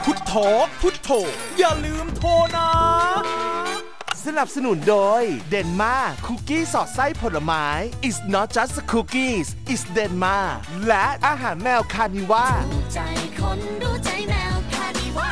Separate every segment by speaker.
Speaker 1: พุทโธพุทโธอย่าลืมโทรนะสนับสนุนโดยเดนมาคุกกี้สอดไส้ผลไม้ It's not just cookies It's Denma และอาหารแมวคานิว่าดูใจคนดูใจแมวคานิว่า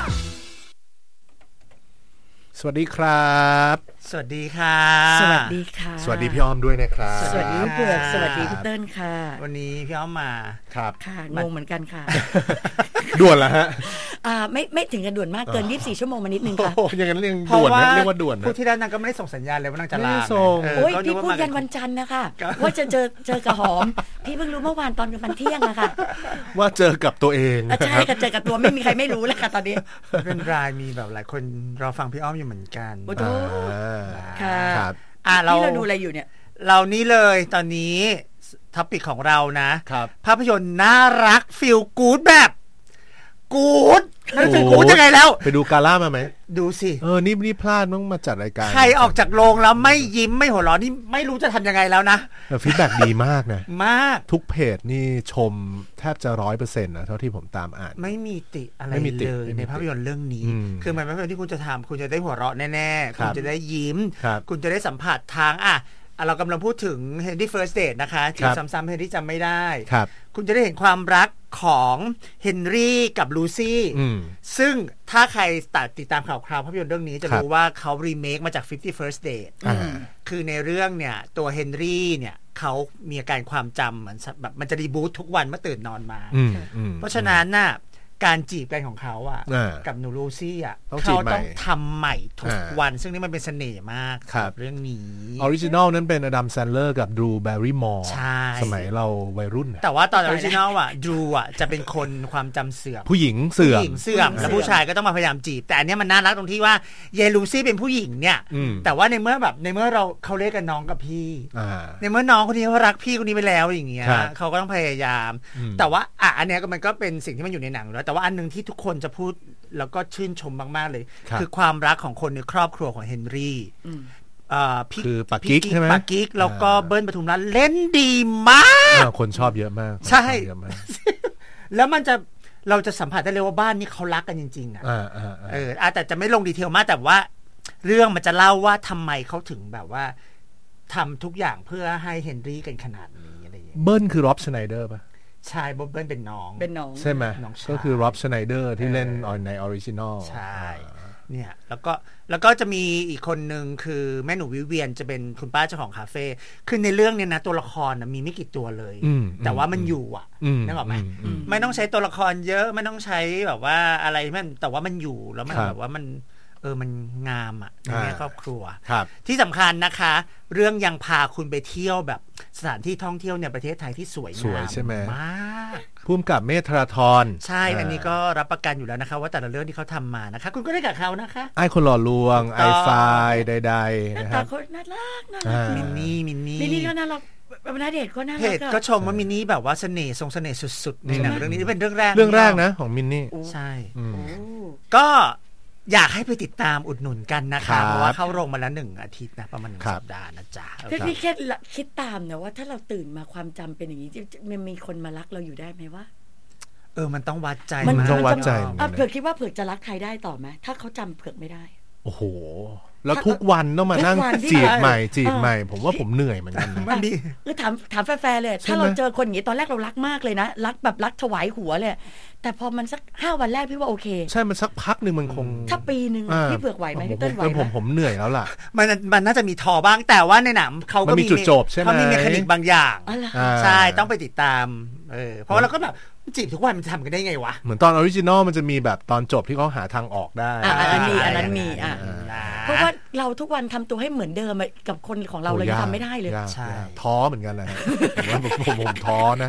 Speaker 2: สวัสดีครับ
Speaker 3: สวัสดีค่ะ
Speaker 4: สวัสดีค่ะ
Speaker 2: สวัสดีพี่อ้อมด้วยนะครับ
Speaker 4: สวัสดีเผือกสวัสดีพี่เติ้ลค่ะ
Speaker 3: วันนี้พี่อ้อมมา
Speaker 2: ครับ
Speaker 4: ค่ะงงเหมือนกันค่ะ
Speaker 2: ด่วนแล้วฮะ
Speaker 4: ไม่ถึงกับด่วนมากเกิน24ชั่วโมงมานิดนึงค่ะ
Speaker 2: โอ้ยังงั้นเรียกด่วนนะเรียกว่าด่วนนะ
Speaker 3: ผู้ที่ด้านนั้นก็ไม่ได้ส่งสัญญาณเลยว่านางจะลา
Speaker 4: โอ้ยพี่พูดยันวันจันทร์นะคะว่าจะเจอกับหอมพี่เพิ่งรู้เมื่อวานตอนวันเที่ยงอะค่ะ
Speaker 2: ว่าเจอกับตัวเอง
Speaker 4: ใช่ค่ะเจอกับตัวไม่มีใครไม่รู้เลยค่ะตอนนี้
Speaker 3: เป็นรายมีแบบหลายคนรอฟังพี่อ้อมอยู่เหมือนกัน
Speaker 4: โอ้โหค่ะ
Speaker 3: เรา
Speaker 4: ดูอะไรอยู่เนี่ย
Speaker 3: เรานี่เลยตอนนี้ท็อปิกของเรานะภาพยนตร์น่ารักฟีลกู๊ดแบบกู๊ดนั่นคือกู๊ดยังไงแล้ว
Speaker 2: ไปดูกาล่ามาไหม
Speaker 3: ดูสิ
Speaker 2: นี่พลาดต้องมาจัดรายการ
Speaker 3: ใครออกจากโรงแล้วไม่ยิ้มไม่หัวเราะนี่ไม่รู้จะทำยังไงแล้วนะ
Speaker 2: ฟีดแบ็กดีมากนะ
Speaker 3: มาก
Speaker 2: ทุกเพจนี่ชมแทบจะ 100% นะเท่าที่ผมตามอ่าน
Speaker 3: ไม่มีติอะไรเลยในภาพยนตร์เรื่องนี้คือมันเป็นภาพยนตร์ที่คุณจะทำคุณจะได้หัวเราะแน่ๆคุณจะได้ยิ้มคุณจะได้สัมผัสทางเรากำลังพูดถึง Henry First Date นะคะจีบซ้ำๆ Henry จำไม่ได้คุณจะได้เห็นความรักของเฮนรี่กับลูซี่ซึ่งถ้าใครติดตามข่าวคราวภาพยนตร์เรื่องนี้จะรู้ว่าเขารีเมคมาจาก 50 First Date คือในเรื่องเนี่ยตัวเฮนรี่เนี่ยเขามีอาการความจำเหมือนแบบมันจะรีบูตทุกวันเมื่อตื่นนอนมาเพราะฉะนั้นน่ะการจีบกันของเขากับหนูลูซี่เขาต้องทำใหม่ทุกวันซึ่งนี่มันเป็นเสน่ห์มากเรื่องนี้
Speaker 2: ออริจินอลนั้นเป็นอดัมแซนเลอร์กับดรูแบร์รี่มอร์สมัยเราวัยรุ่น
Speaker 3: แต่ว่าตอนออริจินอลดรูจะเป็นคนความจำเสื่อม
Speaker 2: ผู้หญิงเสื่อม
Speaker 3: แล้วผู้ชายก็ต้องมาพยายามจีบแต่อันนี้มันน่ารักตรงที่ว่าเยลูซี่เป็นผู้หญิงเนี่ยแต่ว่าในเมื่อเขาเรียกกันน้องกับพี่ในเมื่อน้องคนนี้เขารักพี่คนนี้ไปแล้วอย่างเงี้ยเขาก็ต้องพยายามแต่ว่าอันนี้มันก็เป็นสิ่งที่มันอยู่ในหนังแล้วแต่ว่าอันนึงที่ทุกคนจะพูดแล้วก็ชื่นชมมากๆเลยคือความรักของคนในครอบครัวของเฮนรี่
Speaker 2: คือปากิ๊กใช่ไหม
Speaker 3: ปากิ๊กแล้วก็เบิ้ลปทุมราชเล่นดีมาก
Speaker 2: คนชอบเยอะมาก
Speaker 3: ใช่แล้วเราจะสัมผัสได้เลยว่าบ้านนี้เขารักกันจริงๆแต่จะไม่ลงดีเทลมากแต่ว่าเรื่องมันจะเล่าว่าทำไมเขาถึงแบบว่าทำทุกอย่างเพื่อให้เฮนรี่กันขนาดนี้อะไรอย่างเงี้ย
Speaker 2: เบิ้ลคือร็อบชไนเดอร์ป่ะ
Speaker 3: ใช่บ๊อบเบิ้ลเป็นน้อง
Speaker 2: ใช่ไหมก็คือร็อบชไนเดอร์ที่เล่นในออริจินอล
Speaker 3: ใช่เนี่ยแล้วก็จะมีอีกคนนึงคือแม่หนูวิเวียนจะเป็นคุณป้าเจ้าของคาเฟ่คือในเรื่องเนี่ยนะตัวละครมีไม่กี่ตัวเลยแต่ว่ามันอยู่นึกออกไหมไม่ต้องใช้ตัวละครเยอะไม่ต้องใช้แบบว่าอะไรมันแต่ว่ามันอยู่แล้วมันแบบว่ามันงามในครอบครัวที่สำคัญนะคะเรื่องยังพาคุณไปเที่ยวแบบสถานที่ท่องเที่ยวในประเทศไทยที่สวยงามมาก
Speaker 2: พุ่มกับเมธราธร
Speaker 3: ใช่อันนี้ก็รับประกันอยู่แล้วนะคะว่าแต่ละเรื่องที่เขาทำมานะคะคุณก็ได้กับเขานะคะ
Speaker 2: ไอ้คนหล่อลวงไอไฟใดๆ
Speaker 4: นะครับแต่คนน่ารัก
Speaker 3: มินนี่
Speaker 4: ก็น่ารักนาเดชก็น่ารัก
Speaker 3: เพจก็ชมว่ามินนี่แบบว่าเสน่ห์ทรงเสน่ห์สุดๆในหนังเรื่องนี้เป็นเรื่องแรก
Speaker 2: นะของมินนี่
Speaker 3: ใช่ก็อยากให้ไปติดตามอุดหนุนกันนะคะเพราะว่าเข้าโรงมาแล้ว1 อาทิตย์นะประมาณ1 สัปดาห์นะจ๊ะ
Speaker 4: พี่คิดตามนะว่าถ้าเราตื่นมาความจำเป็นอย่างนี้มันมีคนมารักเราอยู่ได้ไหมวะ
Speaker 3: มันต้องวัดใจ
Speaker 2: มันต้องวัดใจ
Speaker 4: เผือกคิดว่าเผือกจะรักใครได้ต่อไหมถ้าเขาจำเผือกไม่ได้
Speaker 2: โอ้โหแล้วทุกวันต้องมานั่งจีบใหม่ผมว่าผมเหนื่อยเหมือนกัน
Speaker 3: มันดี
Speaker 4: ถามแฟร์เลยถ้าเราเจอคนอย่างนี้ตอนแรกเรารักมากเลยนะรักแบบรักถวายหัวเลยแต่พอมันสัก5 วันแรกพี่ว่าโอเค
Speaker 2: ใช่มันสักพักนึงมันคง
Speaker 4: ถ้าปีนึงพี่เผือกไหวไหมพี่เติ้ลไหวไหม
Speaker 2: ผมเหนื่อยแล้วล่ะ
Speaker 3: มันน่าจะมีทอบ้างแต่ว่าในหนังเขาก็
Speaker 2: มีจุดจบใช่ไหม
Speaker 3: เขามีเมคานิกบางอย่างใช่ต้องไปติดตามเพราะเราก็แบบจีบทุกวันมันทำกันได้ไงวะ
Speaker 2: เหมือนตอนออริจินอลมันจะมีแบบตอนจบที่เขาหาทางออกได้
Speaker 4: อันนั้นมีเพราะว่าเราทุกวันทำตัวให้เหมือนเดิมกับคนของเราเลยทำไม่ได้เลย
Speaker 2: ใช่ท้อเหมือนกันเลยผมท้อนะ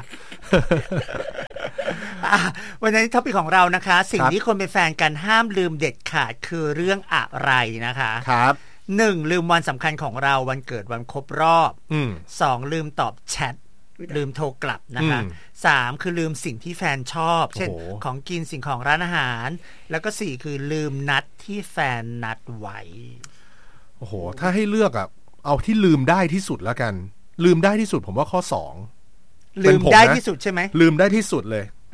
Speaker 3: วันนี้ท็อปิกของเรานะคะสิ่งที่คนเป็นแฟนกันห้ามลืมเด็ดขาดคือเรื่องอะไรนะคะ
Speaker 2: ครับ
Speaker 3: 1. ลืมวันสำคัญของเราวันเกิดวันครบรอบ 2. ลืมตอบแชทลืมโทรกลับนะคะ3คือลืมสิ่งที่แฟนชอบเช่นของกินสิ่งของร้านอาหารแล้วก็4คือลืมนัดที่แฟนนัดไว้
Speaker 2: โอ้โหถ้าให้เลือกเอาที่ลืมได้ที่สุดแล้วกันลืมได้ที่สุดผมว่าข้อ2
Speaker 3: ลืมได้ที่สุดใช่ไหม
Speaker 2: ลืมได้ที่สุดเลย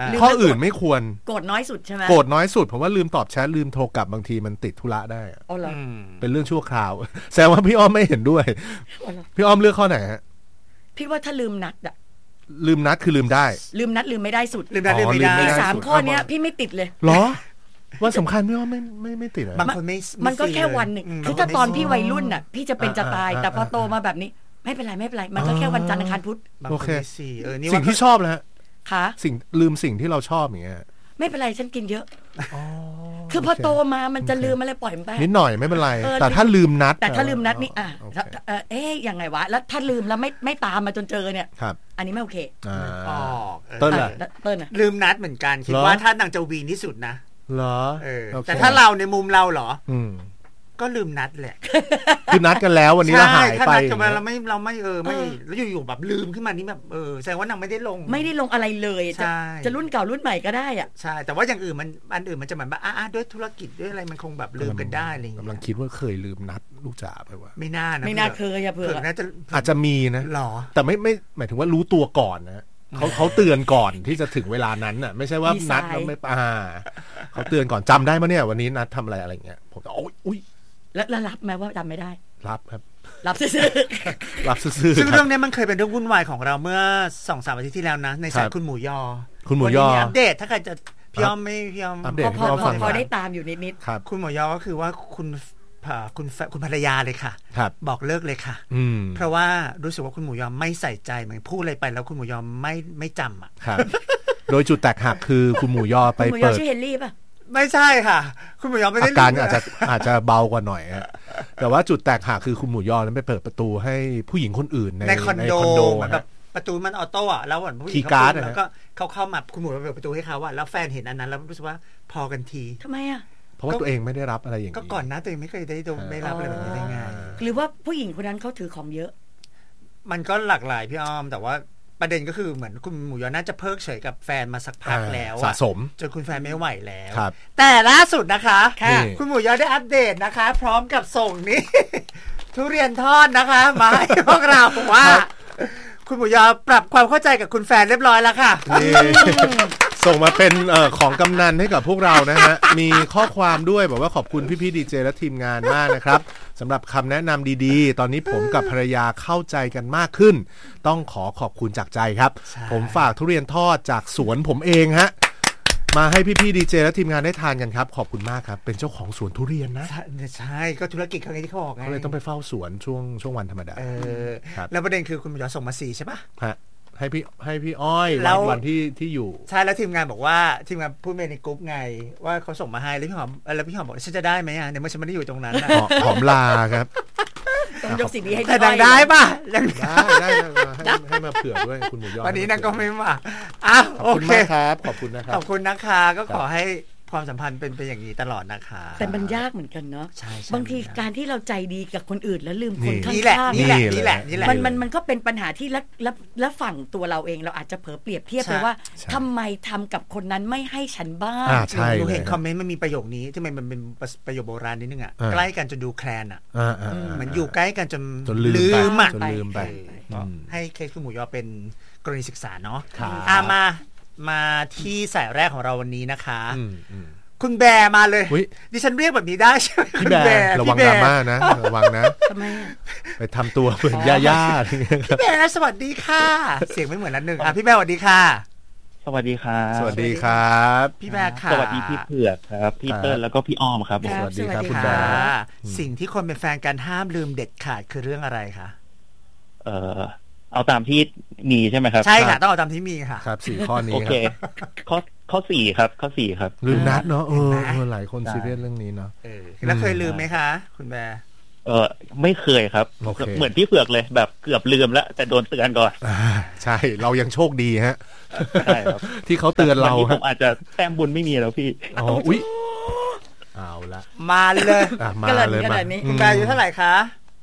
Speaker 2: ข้ออื่นไม่ควร
Speaker 4: โกรธน้อยสุดใช่ไหม
Speaker 2: โกรธน้อยสุดผมว่าลืมตอบแชทลืมโทรกลับบางทีมันติดธุระได้
Speaker 4: อ๋อเหรอ
Speaker 2: เป็นเรื่องชั่วคราวแสดงว่าพี่อ้อมไม่เห็นด้วยพี่อ้อมเลือกข้อไหนฮะ
Speaker 4: พี่ว่าถ้าลืมนัดอะ
Speaker 2: ลืมนัดคือลืมได้
Speaker 4: ลืมนัดลืมไม่ได้สุด
Speaker 3: ลืมนัดลืมไม่ได้
Speaker 4: 3ข้อเนี้ยพี่ไม่ติดเลย
Speaker 2: หรอว่าสำคัญพี่อ้อมไม่ติด
Speaker 3: บางคน
Speaker 4: มันก็แค่วันหนึ่งคือถ้าตอนพี่วัยรุ่นน่ะพี่จะเป็นจะตายแต่พอโตมาแบบนี้ไม่เป็นไรมันก็แค่วันจันทร์อังคารพุธ
Speaker 2: โอเคสิ่งที่ชอบนะฮะ
Speaker 4: ค่ะ
Speaker 2: ลืมสิ่งที่เราชอบอย่างเงี้ย
Speaker 4: ไม่เป็นไรฉันกินเยอะคือพอโตมามันจะลืมอะไรปล่อยมันไป
Speaker 2: นิดหน่อยไม่เป็นไรแต่ถ้าลืมนัด
Speaker 4: นี่ยังไงวะแล้วถ้าลืมแล้วไม่ตามมาจนเจอเนี่ยอันนี้ไม่โอเค
Speaker 2: เติ้ล
Speaker 3: ลืมนัดเหมือนกันคิดว่าถ้านางจะวีนที่สุดนะ
Speaker 2: เหรอ
Speaker 3: แต่ถ้าเราในมุมเราเหรอก็ลืมนัดแหละ
Speaker 2: คือนัดกันแล้ววันนี้เราหายไป
Speaker 3: ถ้านัดกันมาเราไม่แล้วอยู่ๆแบบลืมขึ้นมานี่แบบแสดงว่านางไม่ได้ลง
Speaker 4: อะไรเลยจะรุ่นเก่ารุ่นใหม่ก็ได้อ่ะ
Speaker 3: ใช่แต่ว่าอย่างอื่นอันอื่นมันจะเหมือนว่าด้วยธุรกิจด้วยอะไรมันคงแบบลืมกันได้อะไรอย่างเงี้ย
Speaker 2: กำลังคิดว่าเคยลืมนัดลูกจ๋าไปว่า
Speaker 3: ไม่น่า
Speaker 4: เคยเผื่อ
Speaker 2: อาจจะมีนะแต่ไม่หมายถึงว่ารู้ตัวก่อนนะเขาเตือนก่อนที่จะถึงเวลานั้นน่ะไม่ใช่ว่านัดแล้วไม่เขาเตือนก่อนจำได้ไหมเนี่ยวันนี้นัดทำอะไรอย่างเงี้ยผมจะอุ้ย
Speaker 4: แล้วรับไหมว่าจำไม่ได้
Speaker 2: รับครับ
Speaker 4: รับซื่อ
Speaker 3: ซึ่งเรื่องนี้มันเคยเป็นเรื่องวุ่นวายของเราเมื่อ 2-3 อาทิตย์ที่แล้วนะในสายคุณหมูยออัปเดตถ้าใครจะพี่อ้อม
Speaker 2: อัปเดต
Speaker 4: พอได้ตามอยู่นิด
Speaker 3: ๆคุณหมูยอก็คือว่าคุณภรรยาเลยค่ะบอกเลิกเลยค่ะเพราะว่ารู้สึกว่าคุณหมูยอไม่ใส่ใจเหมือนพูดอะไรไปแล้วคุณหมูยอไม่จำอ่ะ
Speaker 2: โดยจุดแตกหักคือคุณหมูยอไปเปิด
Speaker 4: ชื่อเฮนรี่ป่ะ
Speaker 3: ไม่ใช่ค่ะคุณหมูยอไม่ได้
Speaker 2: อาการอาจจะเบากว่าหน่อยแต่ว่าจุดแตกหักคือคุณหมูยอนั้นไปเปิดประตูให้ผู้หญิงคนอื่นใน
Speaker 3: คอนโดแบบประตูมันออโต้อะแล้วผู้หญิงเขาแล้วก็เขาเข้ามาคุณหมูเปิดประตูให้เขาอะแล้วแฟนเห็นอันนั้นแล้วรู้สึกว่าพอกันที
Speaker 4: ทำไมอะ
Speaker 2: เพราะว่าตัวเองไม่ได้รับอะไรอย่างนี้
Speaker 3: ก็ก่อนนะตัวเองไม่เคยได้รับอะไรแบบนี้ได้ไง
Speaker 4: หรือว่าผู้หญิงคนนั้นเขาถือของเยอะ
Speaker 3: มันก็หลากหลายพี่อ้อมแต่ว่าประเด็นก็คือเหมือนคุณหมูยอน่าจะเพิกเฉยกับแฟนมาสักพักแล้ว
Speaker 2: สะสม
Speaker 3: จนคุณแฟนไม่ไหวแล้วแต่ล่าสุดนะคะคุณหมูยอได้อัปเดตนะคะพร้อมกับส่งนี้ ทุเรียนทอดนะคะมาให้พวกเราว่าคุณหมูยอปรับความเข้าใจกับคุณแฟนเรียบร้อยแล้วค่ะ
Speaker 2: ส่งมาเป็นของกำนันให้กับพวกเรานะฮะมีข้อความด้วยบอกว่าขอบคุณพี่ๆดีเจและทีมงานมากนะครับสำหรับคำแนะนำดีๆตอนนี้ผมกับภรรยาเข้าใจกันมากขึ้นต้องขอบคุณจากใจครับผมฝากทุเรียนทอดจากสวนผมเองฮะมาให้พี่ๆดีเจและทีมงานได้ทานกันครับขอบคุณมากครับเป็นเจ้าของสวนทุเรียนนะ
Speaker 3: ใช่ก็ธุรกิจเขาไงที่เขาบอกไง
Speaker 2: เขาเลยต้องไปเฝ้าสวนช่วงวันธรรมดา
Speaker 3: แล้วประเด็นคือคุณหมูยอส่งมา4ใช่ปะ
Speaker 2: ให้พี่อ้อยวันที่อยู่
Speaker 3: ใช่แล้วทีมงานบอกว่าทีมงานพูดในกรุ๊ปไงว่าเขาส่งมาให้แล้วพี่หอมบอกฉันจะได้ไหมอ่ะเนี่ยเมื่อฉันไม่ได้อยู่ตรงนั้น
Speaker 2: หอมลาครับ
Speaker 4: ต้องยกสิ่งนี้ให้
Speaker 3: ได้ป่ะ
Speaker 2: ได้ให้มาเผื่อด้วยคุณหมูยอ
Speaker 3: วันนี้นางก็ไม่มา
Speaker 2: ขอบคุณมากครับขอบคุณนะครับ
Speaker 3: ขอบคุณนะคะก็ขอให้ความสัมพันธ์เป็นไปอย่างนี้ตลอดนะคะ
Speaker 4: แต่มันยากเหมือนกันเนาะบางทีการที่เราใจดีกับคนอื่นแล้วลืมคนข้าง
Speaker 3: ๆนี่แหละ
Speaker 4: มันก็เป็นปัญหาที่แล้วฝั่งตัวเราเองเราอาจจะเผลอเปรียบเทียบไปว่าทำไมทำกับคนนั้นไม่ให้ฉันบ้าง
Speaker 3: หนูเห็นคอมเมนต์มันมีประโยคนี้ที่มันเป็นประโยคโบราณนิดนึงอ่ะใกล้กันจนดูแคลนอ่ะมันอยู่ใกล้กันจนลืม
Speaker 2: ไป
Speaker 3: ให้เคสคุณหมูยอเป็นกรณีศึกษาเนาะมาที่สายแรกของเราวันนี้นะคะคุณแบร์มาเลยดิฉันเรียกแบบนี้ได้ใช่ไหม
Speaker 2: พี่แบร์ระวังดราม่านะระวังนะ
Speaker 4: ทำไม
Speaker 2: ไปทำตัวเหมือนย่า
Speaker 3: พี่แบร์สวัสดีค่ะเสียงไม่เหมือนนัดหนึ่งพี่แบร์สวัสดีค่ะ
Speaker 5: สวัสดีครับ
Speaker 2: สวัสดีครับ
Speaker 3: พี่แบร์ค่ะ
Speaker 5: สวัสดีพี่เผือกครับพี่เติ้ลแล้วก็พี่อ้อมครับ
Speaker 2: สวัสดีครับคุณแบร์
Speaker 3: สิ่งที่คนเป็นแฟนกันห้ามลืมเด็ดขาดคือเรื่องอะไรคะ
Speaker 5: เอาตามที่มีใช่ไหมครับ
Speaker 3: ใช่ค่ะต้องเอาตามที่มีค่ะ
Speaker 2: ครับ4ข้อนี้
Speaker 5: โอเคข้อ4ครับข้อ4ครับ
Speaker 2: ลืมนัดเนาะหลายคนซีเรียสเรื่องนี้เนาะ
Speaker 3: แล้วเคยลืมไหมคะคุณแบร์
Speaker 5: ไม่เคยครับเหมือนพี่เผือกเลยแบบเกือบลืมแล้วแต่โดนเตือนก่อน
Speaker 2: ใช่เรายังโชคดีฮะใช่ครับที่เขาเตือนเรา
Speaker 5: ผมอาจจะแต้มบุญไม่มีแล้วพี่
Speaker 2: อุ๊ยเอาละ
Speaker 3: มาเลย
Speaker 2: มาเลย
Speaker 3: คุณแบร์อายุเท่าไหร่คะ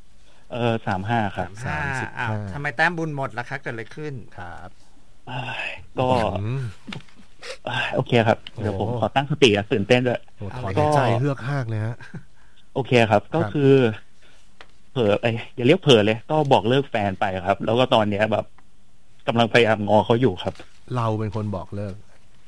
Speaker 5: 35ครับ
Speaker 3: ทำไมแต้มบุญหมดล่ะคะเกิดอะไรขึ้น
Speaker 2: ครับ
Speaker 5: ก็โอเคครับเดี๋ยวผมขอตั้งสติตื่นเต้นด้วย
Speaker 2: ก็ใจเฮือกฮากเลยฮะ
Speaker 5: โอเคครับก็คือเผลออย่าเรียกเผลอเลยก็บอกเลิกแฟนไปครับแล้วก็ตอนนี้แบบกำลังพยายามงอเขาอยู่ครับ
Speaker 2: เราเป็นคนบอกเลิก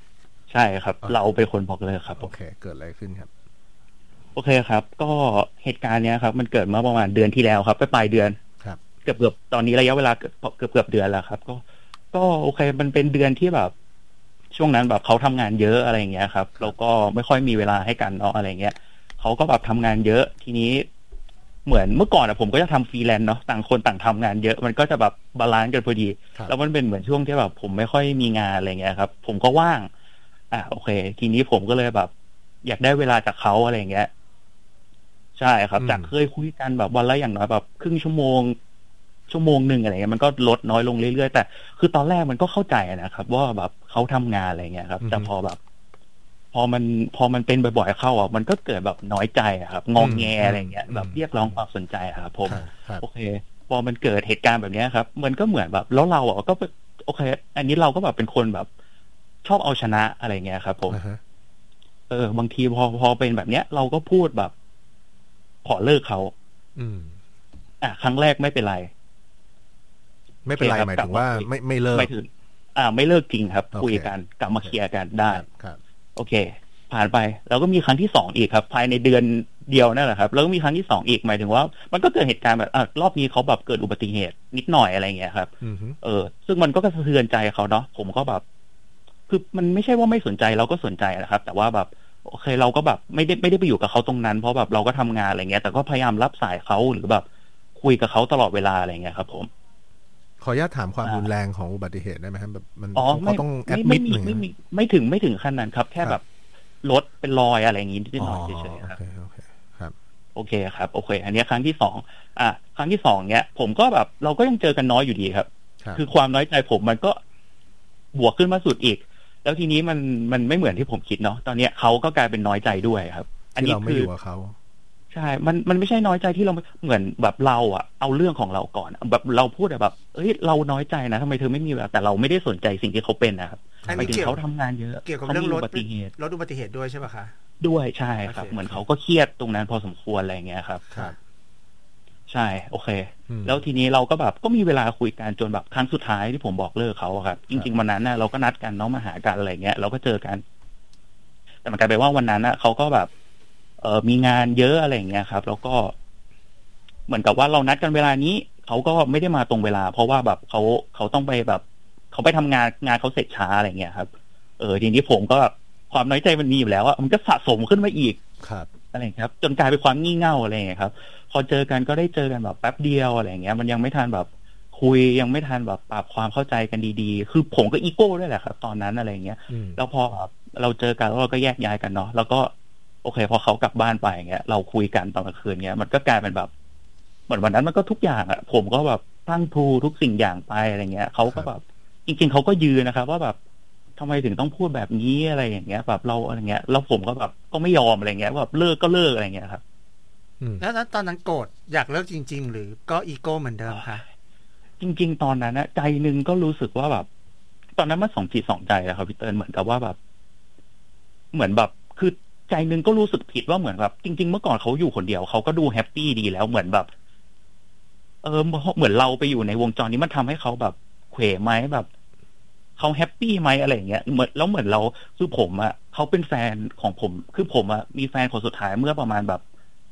Speaker 5: ใช่ครับเราเป็นคนบอกเลยครับ
Speaker 2: โอเคเกิดอะไรขึ้นครับ
Speaker 5: โอเคครับก็เหตุการณ์เนี้ยครับมันเกิดเมื่อประมาณเดือนที่แล้วครับปลายเดือน
Speaker 2: ครับ
Speaker 5: เกือบตอนนี้ระยะเวลาเกือบเดือนแล้วครับก็โอเคมันเป็นเดือนที่แบบช่วงนั้นแบบเขาทำงานเยอะอะไรอย่างเงี้ยครับแล้วก็ไม่ค่อยมีเวลาให้กันเนาะอะไรเงี้ยเขาก็แบบทำงานเยอะทีนี้เหมือนเมื่อก่อนผมก็จะทำฟรีแลนซ์เนาะต่างคนต่างทำงานเยอะมันก็จะแบบบาลานซ์กันพอดีแล้วมันเป็นเหมือนช่วงที่แบบผมไม่ค่อยมีงานอะไรเงี้ยครับผมก็ว่างโอเคทีนี้ผมก็เลยแบบอยากได้เวลาจากเขาอะไรเงี้ยใช่ครับจากเคยคุยกันแบบวันละอย่างน้อยแบบครึ่งชั่วโมงนึงอะไรเงี้ยมันก็ลดน้อยลงเรื่อยๆแต่คือตอนแรกมันก็เข้าใจนะครับว่าแบบเขาทำงานอะไรเงี้ยครับแต่พอมันเป็นบ่อยๆเข้ามันก็เกิดแบบน้อยใจครับงองแงอะไรเงี้ยแบบเรียกร้องความสนใจครับผมโอเคพอมันเกิดเหตุการณ์แบบนี้ครับมันก็เหมือนแบบแล้วเราก็โอเคอันนี้เราก็แบบเป็นคนแบบชอบเอาชนะอะไรเงี้ยครับผมบางทีพอเป็นแบบเนี้ยเราก็พูดแบบขอเลิกเขาครั้งแรกไม่เป็นไร
Speaker 2: หมายถึงว่าไม่เลิก
Speaker 5: ไม่ถึงไม่เลิกจริงครับคุยกันกลับมาเคลียร์กันได้โอเคผ่านไปแล้วก็มีครั้งที่2อีกครับภายในเดือนเดียวนั่นแหละครับแล้วก็มีครั้งที่2อีกหมายถึงว่ามันก็เกิดเหตุการณ์แบบรอบนี้เขาแบบเกิดอุบัติเหตุนิดหน่อยอะไรเงี้ยครับซึ่งมันก็สะเทือนใจเขาเนาะผมก็แบบคือมันไม่ใช่ว่าไม่สนใจเราก็สนใจนะครับแต่ว่าแบบโอเคเราก็แบบไม่ได้ไปอยู่กับเขาตรงนั้นเพราะแบบเราก็ทำงานอะไรเงี้ยแต่ก็พยายามรับสายเขาหรือแบบคุยกับเขาตลอดเวลาอะไรเงี้ยครับผม
Speaker 2: ขออนุญาตถามความรุนแรงของอุบัติเหตุได้ไหมครับแบบมัน
Speaker 5: เขา
Speaker 2: ต้องแอดมิดหนึ่ง
Speaker 5: ไม่ถึงขั้นนั้นครับแค่แบบรถเป็นรอยอะไรอย่างงี้นิดหน่อยเฉยๆครับโอเคครับโอเคอันนี้ครั้งที่2ครั้งที่2เนี้ยผมก็แบบเราก็ยังเจอกันน้อยอยู่ดีครับคือความน้อยใจผมมันก็บวกขึ้นมาสุดอีกแล้วทีนี้มันไม่เหมือนที่ผมคิดเนาะตอนนี้เขาก็กลายเป็นน้อยใจด้วยครับ
Speaker 2: อันนี้คือเขา
Speaker 5: ใช่มันไม่ใช่น้อยใจที่เราเหมือนแบบเราเอาเรื่องของเราก่อนแบบเราพูดแบบเราน้อยใจนะทำไมเธอไม่มีเวลาแต่เราไม่ได้สนใจสิ่งที่เขาเป็นนะครับหมายถึงเขาทำงานเยอะ
Speaker 3: เกี่ยวกับเรื่องรถอุบัติเหตุด้วยใช่ป่ะคะ
Speaker 5: ด้วยใช่ครับเหมือนเขาก็เครียดตรงนั้นพอสมควรอะไรเงี้ยครับใช่โอเคแล้วทีนี้เราก็แบบก็มีเวลาคุยกันจนแบบครั้งสุดท้ายที่ผมบอกเลิกเขาครับจริงๆวันนั้นเราก็นัดกันน้องมาหากันอะไรเงี้ยเราก็เจอกันแต่มันกลายเป็นว่าวันนั้นเขาก็แบบมีงานเยอะอะไรอย่างเงี้ยครับแล้วก็เหมือนกับว่าเรานัดกันเวลานี้เขาก็ไม่ได้มาตรงเวลาเพราะว่าแบบเขาต้องไปแบบเขาไปทำงานเขาเสร็จช้าอะไรเงี้ยครับทีนี้ผมก็ความน้อยใจมันมีอยู่แล้วมันก็สะสมขึ้นมาอีก
Speaker 2: ครับ
Speaker 5: อะไรครับจนกลายเป็นความงี่เง่าอะไรอย่างเงี้ยครับพอเจอกันก็ได้เจอกันแบบแป๊บเดียวอะไรอย่างเงี้ยมันยังไม่ทันแบบคุยยังไม่ทันแบบปรับความเข้าใจกันดีๆคือผมก็อีโก้ด้วยแหละครับตอนนั้นอะไรอย่างเงี้ยแล้วพอเราเจอกันแล้วเราก็แยกย้ายกันเนาะแล้วก็โอเคพอเขากลับบ้านไปอย่างเงี้ยเราคุยกันตอนกลางคืนเงี้ยมันก็กลายเป็นแบบเหมือนวันนั้นมันก็ทุกอย่างผมก็แบบตั้งทูทุกสิ่งอย่างไปอะไรเงี้ยเขาก็แบบจริงๆเขาก็ยืนนะครับว่าแบบทำไมถึงต้องพูดแบบนี้อะไรอย่างเงี้ยแบบเราอะไรเงี้ยแล้วผมก็แบบก็ไม่ยอมอะไรเงี้ยแบบเลิกก็เลิกอะไรเงี้ยครับ
Speaker 3: แล้วตอนนั้นโกรธอยากเลิกจริงๆหรือก็อีโก้เหมือนเดิมคะ
Speaker 5: จริงๆตอนนั้นใจนึงก็รู้สึกว่าแบบตอนนั้นมันสองจิตสองใจแล้วครับพี่เติ้ลเหมือนกับว่าแบบเหมือนแบบคือใจนึงก็รู้สึกผิดว่าเหมือนแบบจริงๆเมื่อก่อนเขาอยู่คนเดียวเขาก็ดูแฮปปี้ดีแล้วเหมือนแบบเหมือนเราไปอยู่ในวงจรนี้มันทำให้เขาแบบเขวไหมแบบเขาแฮปปี้ไหมอะไรอย่างเงี้ยเหมือนแล้วเหมือนเราคือผมเขาเป็นแฟนของผมคือผมมีแฟนคนสุดท้ายเมื่อประมาณแบบ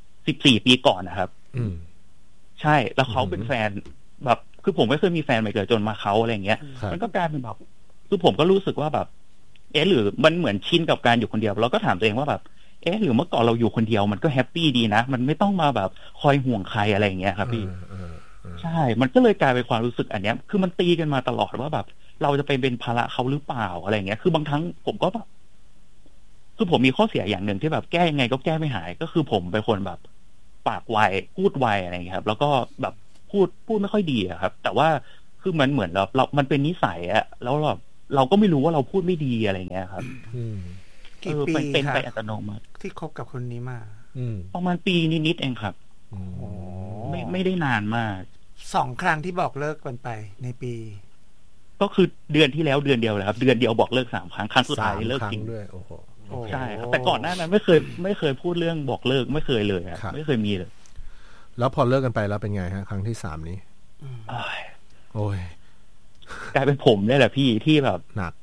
Speaker 5: 14 ปีก่อนนะครับใช่แล้วเขาเป็นแฟนแบบคือผมไม่เคยมีแฟนมาเกิดจนมาเขาอะไรอย่างเงี้ยมันก็กลายเป็นแบบคือผมก็รู้สึกว่าแบบหรือมันเหมือนชินกับการอยู่คนเดียวเราก็ถามตัวเองว่าแบบหรือเมื่อก่อนเราอยู่คนเดียวมันก็แฮปปี้ดีนะมันไม่ต้องมาแบบคอยห่วงใครอะไรอย่างเงี้ยครับพี่ใช่มันก็เลยกลายเป็นความรู้สึกอันเนี้ยคือมันตีกันมาตลอดว่าแบบเราจะไปเป็นภาระเขาหรือเปล่าอะไรเงี้ยคือบางครั้งผมก็แบบคือผมมีข้อเสียอย่างหนึ่งที่แบบแก้ยังไงก็แก้ไม่หายก็คือผมเป็นคนแบบปากไวพูดไวอะไรเงี้ยครับแล้วก็แบบพูดไม่ค่อยดีครับแต่ว่าคือมันเหมือนเรามันเป็นนิสัยแล้วเราก็ไม่รู้ว่าเราพูดไม่ดีอะไรเงี้ยครับ
Speaker 3: กี่ปี
Speaker 5: เป็นไปอัตโนมัติ
Speaker 3: ที่คบกับคนนี้มา
Speaker 5: ประมาณปีนิดๆเองครับไม่ได้นานมาก
Speaker 3: 2 ครั้งที่บอกเลิกกันไปในปี
Speaker 5: ก็คือเดือนที่แล้วเดือนเดียวเลยครับเดือนเดียวบอกเลิก3 ครั้งครั้งสุดท้ายเลิกจริง
Speaker 2: ด้วยโอ้โห
Speaker 5: ใช่ครับแต่ก่อนหน้านั้นไม่เคยพูดเรื่องบอกเลิกไม่เคยเลยครับไม่เคยมีเลย
Speaker 2: แล้วพอเลิกกันไปแล้วเป็นไงฮะครั้งที่3นี้โอ้ย
Speaker 5: กลายเป็นผมนี่แหละพี่ที่แบบ
Speaker 2: หนัก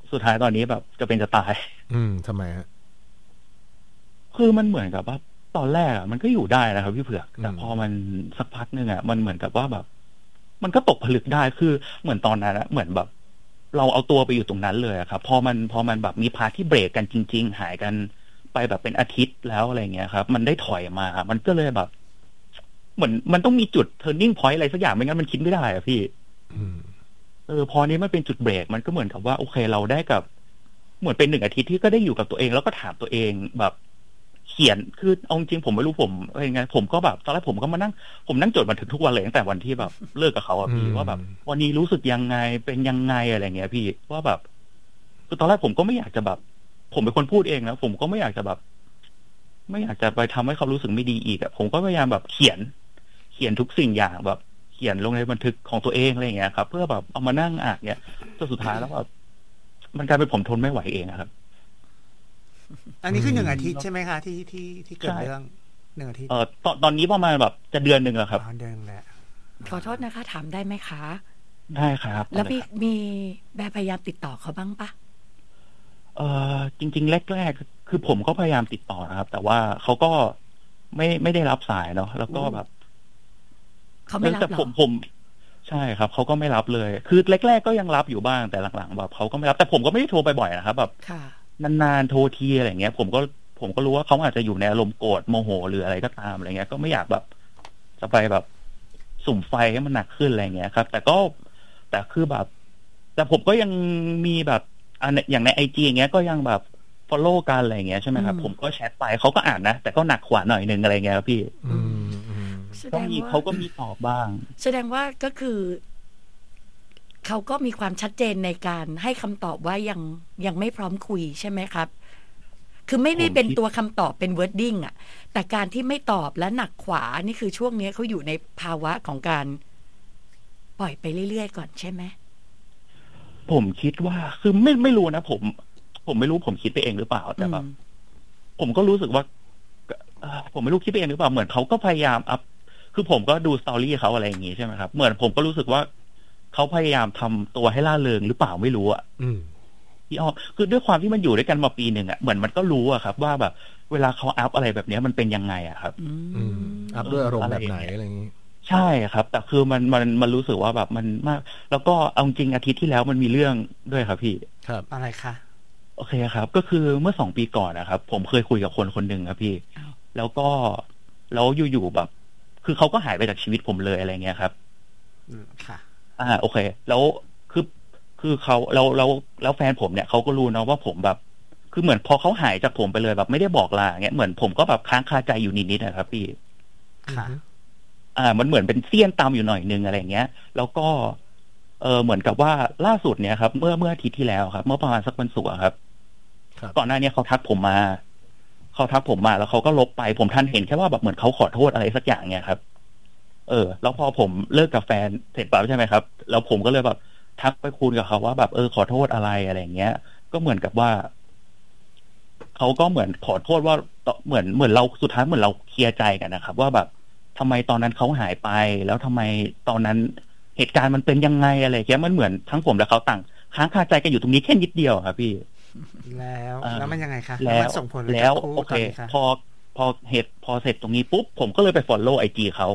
Speaker 5: สุดท้ายตอนนี้แบบจะเป็นจะตาย
Speaker 2: ทำไมฮะ
Speaker 5: คือมันเหมือนกับว่าตอนแรกมันก็อยู่ได้นะครับพี่เผือกแต่พอมันสักพักนึงมันเหมือนกับว่าแบบมันก็ตกผลึกได้คือเหมือนตอนนั้นเหมือนแบบเราเอาตัวไปอยู่ตรงนั้นเลยครับพอมันแบบมีพาร์ทที่เบรกกันจริงๆหายกันไปแบบเป็นอาทิตย์แล้วอะไรเงี้ยครับมันได้ถอยมามันก็เลยแบบเหมือนมันต้องมีจุด turning point อะไรสักอย่างไม่งั้นมันคิดไม่ได้อะพี่พอนี้มันเป็นจุดเบรกมันก็เหมือนกับว่าโอเคเราได้กับเหมือนเป็น1 อาทิตย์ที่ก็ได้อยู่กับตัวเองแล้วก็ถามตัวเองแบบเขียนคือเอาจริงผมไม่รู้ผมอะไรไงผมก็แบบตอนแรกผมก็มานั่งจดบันทึกทุกวันเลยตั้งแต่วันที่แบบเลิกกับเขาอะพี่ว่าแบบวันนี้รู้สึกยังไงเป็นยังไงอะไรเงี้ยพี่ว่าแบบคือตอนแรกผมก็ไม่อยากจะแบบผมเป็นคนพูดเองนะผมก็ไม่อยากจะแบบไม่อยากจะไปทำให้เขารู้สึกไม่ดีอีกอะผมก็พยายามแบบเขียนทุกสิ่งอย่างแบบเขียนลงในบันทึกของตัวเองอะไรเงี้ยครับเพื่อแบบเอามานั่งอ่านเงี้ยจนสุดท้ายแล้วแบบมันกลายเป็นผมทนไม่ไหวเองครับ
Speaker 3: อันนี้คือ1 อาทิตย์ใช่ไหมคะที่เกิดเรื่อง1 อาทิตย์
Speaker 5: ตอนนี้ประมาณแบบจะเดือนนึงแล้วครับ
Speaker 3: เดือนแล้ว
Speaker 4: ขอโทษนะคะถามได้ไหมคะ
Speaker 5: ได้ครับ
Speaker 4: แล้วมีแบบพยายามติดต่อเขาบ้างปะ
Speaker 5: จริงๆแรกๆคือผมก็พยายามติดต่อนะครับแต่ว่าเขาก็ไม่ได้รับสายเนาะแล้วก็แบบ
Speaker 4: เขาไม่รับหรอ
Speaker 5: ผมใช่ครับเขาก็ไม่รับเลยคือแรกๆก็ยังรับอยู่บ้างแต่หลังๆแบบเขาก็ไม่รับแต่ผมก็ไม่ได้โทรไปบ่อยนะครับแบบนานๆโทรทีอะไรเงี้ยผมก็รู้ว่าเขาอาจจะอยู่ในอารมณ์โกรธโมโหหรืออะไรก็ตามอะไรเงี้ยก็ไม่อยากแบบจะไปแบบสุ่มไฟให้มันหนักขึ้นอะไรเงี้ยครับแต่คือแบบแต่ผมก็ยังมีแบบอย่างใน IG อย่างเงี้ยก็ยังแบบ follow กันอะไรเงี้ยใช่ไหมครับผมก็แชทไปเขาก็อ่านนะแต่ก็หนักขวาหน่อยนึงอะไรเงี้ยครับพี่ก็มีเขาก็มีตอบบ้าง
Speaker 4: แสดงว่าก็คือเขาก็มีความชัดเจนในการให้คำตอบว่ายังไม่พร้อมคุยใช่ไหมครับคือไม่ได้เป็นตัวคำตอบเป็น wording อ่ะแต่การที่ไม่ตอบและหนักขวานี่คือช่วงนี้เขาอยู่ในภาวะของการปล่อยไปเรื่อยๆก่อนใช่ไหม
Speaker 5: ผมคิดว่าคือไม่รู้นะผมไม่รู้ผมคิดไปเองหรือเปล่าแต่แบบผมก็รู้สึกว่าผมไม่รู้คิดไปเองหรือเปล่าเหมือนเขาก็พยายามอัพคือผมก็ดูสตอรี่เขาอะไรอย่างงี้ใช่ไหมครับเหมือนผมก็รู้สึกว่าเขาพยายามทำตัวให้ล่าเริงหรือเปล่าไม่รู้อ่ะพี่อ้อคือด้วยความที่มันอยู่ด้วยกันมาปีหนึ่งอ่ะเหมือนมันก็รู้อ่ะครับว่าแบบเวลาเขาอัพอะไรแบบนี้มันเป็นยังไงอ่ะครับ
Speaker 2: อัพด้วยอารมณ์แบบไหนอะไรอย่างงี้
Speaker 5: ใช่ครับแต่คือมันรู้สึกว่าแบบมันมากแล้วก็เอาจริงอาทิตย์ที่แล้วมันมีเรื่องด้วยครับพี่
Speaker 2: ครับ
Speaker 3: อะไรคะ
Speaker 5: โอเคครับก็คือเมื่อ2 ปีก่อนนะครับผมเคยคุยกับคนหนึ่งครับพี่แล้วอยู่ๆแบบคือเขาก็หายไปจากชีวิตผมเลยอะไรเงี้ยครับ
Speaker 3: ค่ะ
Speaker 5: โอเคแล้วคือเขาแล้วแฟนผมเนี่ยเขาก็รู้นะว่าผมแบบคือเหมือนพอเขาหายจากผมไปเลยแบบไม่ได้บอกลาเงี้ยเหมือนผมก็แบบค้างคาใจอยู่นิดๆนะครับพี่
Speaker 3: ค่ะ
Speaker 5: มันเหมือนเป็นเสี้ยนตามอยู่หน่อยนึงอะไรเงี้ยแล้วก็เหมือนกับว่าล่าสุดเนี่ยครับเมื่ออาทิตย์ที่แล้วครับเมื่อประมาณสักวันศุกร์ครับก่อนหน้านี้เขาทักผมมาแล้วเขาก็ลบไปผมทันเห็นแค่ว่าแบบเหมือนเขาขอโทษอะไรสักอย่างเนี่ยครับแล้วพอผมเลิกกับแฟนเสร็จปั๊บใช่ไหมครับแล้วผมก็เลยแบบทักไปคุยกับเขาว่าแบบขอโทษอะไรเงี้ยก็เหมือนกับว่าเขาก็เหมือนขอโทษว่าเหมือนเราสุดท้ายเหมือนเราเคลียร์ใจกันนะครับว่าแบบทำไมตอนนั้นเขาหายไปแล้วทำไมตอนนั้นเหตุการณ์มันเป็นยังไงอะไรเงี้ยมันเหมือนทั้งผมและเขาต่างค้างคาใจกันอยู่ตรงนี้แค่นิดเดียวครับพี่
Speaker 3: แล้วมันยังไงคะ
Speaker 5: แล้ว
Speaker 3: ส่งผล
Speaker 5: แล้วโอเคพอเสร็จตรงนี้ปุ๊บผมก็เลยไป follow IG เขา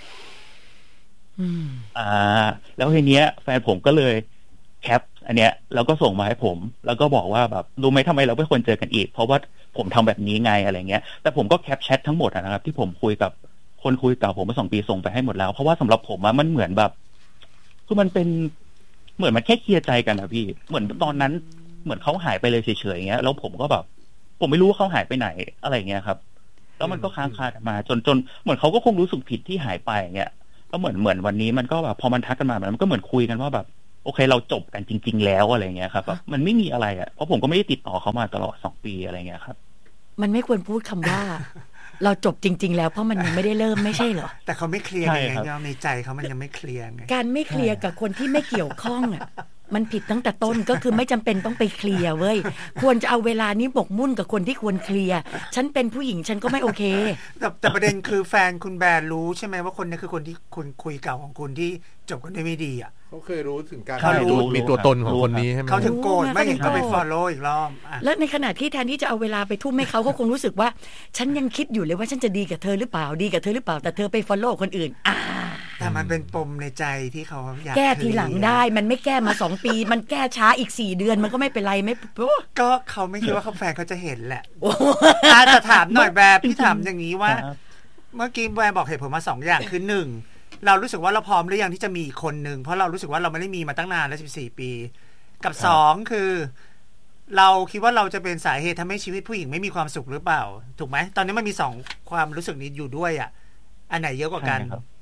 Speaker 5: แล้วทีเนี้ยแฟนผมก็เลยแคปอันเนี้ยแล้วก็ส่งมาให้ผมแล้วก็บอกว่าแบบรู้ไหมทำไมเราไม่ควรเจอกันอีกเพราะว่าผมทำแบบนี้ไงอะไรเงี้ยแต่ผมก็แคปแชททั้งหมดนะครับที่ผมคุยกับคนคุยเก่าผมมา2 ปีส่งไปให้หมดแล้วเพราะว่าสำหรับผมมันเหมือนแบบคือมันเป็นเหมือนมันแค่เคลียร์ใจกันนะพี่เหมือนตอนนั้นเหมือนเขาหายไปเลยเฉยๆอย่างเงี้ยแล้วผมก็แบบผมไม่รู้ว่าเขาหายไปไหนอะไรเงี้ยครับแล้วมันก็ค้างคากันมาจนเหมือนเขาก็คงรู้สึกผิดที่หายไปอย่างเงี้ยก็เหมือนวันนี้มันก็แบบพอมันทักกันมามันก็เหมือนคุยกันว่าแบบโอเคเราจบกันจริงๆแล้วอะไรเงี้ยครับแบบมันไม่มีอะไรอ่ะเพราะผมก็ไม่ได้ติดต่อเขามาตลอด2 ปีอะไรเงี้ยครับ
Speaker 4: มันไม่ควรพูดคำว่าเราจบจริงๆแล้วเพราะมันยังไม่ได้เริ่มไม่ใช่เหรอ
Speaker 3: แต่เขาไม่เคลียร์ไงในใจเขามันยังไม่เคลียร์ไง
Speaker 4: การไม่เคลียร์กับคนที่ไม่เกี่ยวข้องอ่ะมันผิดตั้งแต่ต้นก็คือไม่จำเป็นต้องไปเคลียร์เว้ยควรจะเอาเวลานี้บกมุ่นกับคนที่ควรเคลียร์ฉันเป็นผู้หญิงฉันก็ไม่โอเค
Speaker 3: แต่ประเด็นคือแฟนคุณแบรนด์รู้ใช่ไหมว่าคนนี้คือคนที่คุณคุยเก่าของคุณที่จบกันด้วยไม่ดีอ่ะ
Speaker 2: เขาเคยรู้ถึงการ
Speaker 3: เขารู้
Speaker 2: มีตัวตนของคนนี้ใช่ไหม
Speaker 3: เขาถึงโกรธไม่เห็นเขาไป follow อีกรอบ
Speaker 4: แล้วในขณะที่แทนที่จะเอาเวลาไปทุ่มให้เขาคงรู้สึกว่าฉันยังคิดอยู่เลยว่าฉันจะดีกับเธอหรือเปล่าดีกับเธอหรือเปล่าแต่เธอไป follow คนอื่น
Speaker 3: แต่มันเป็นปมในใจที่เขาอยาก
Speaker 4: แก้ทีหลังได้มันไม่แก้มา2 ปีมันแก้ช้าอีก4 เดือนมันก็ไม่เป็นไรไม่
Speaker 3: ก็เขาไม่คิดว่าเขาแฟนเขาจะเห็นแหละแต่ถามหน่อยแบบพี่ถามอย่างนี้ว่าเมื่อกี้แบร์บอกเหตุผลมา2 อย่างคือ1เรารู้สึกว่าเราพร้อมหรือยังที่จะมีอีกคนนึงเพราะเรารู้สึกว่าเราไม่ได้มีมาตั้งนานแล้ว14 ปีกับ2คือเราคิดว่าเราจะเป็นสาเหตุทำให้ชีวิตผู้หญิงไม่มีความสุขหรือเปล่าถูกไหมตอนนี้มันมี2ความรู้สึกนี้อยู่ด้วยอ่ะอันไหนเยอะกว่ากัน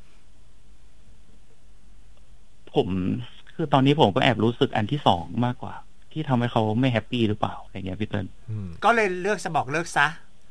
Speaker 5: ผมคือตอนนี้ผมก็แอบรู้สึกอันที่2มากกว่าที่ทำให้เขาไม่แฮปปี้หรือเปล่าอะไรเงี้ยพี่เติ้ล
Speaker 3: ก็เลยเลือกจะบอกเลิกซะ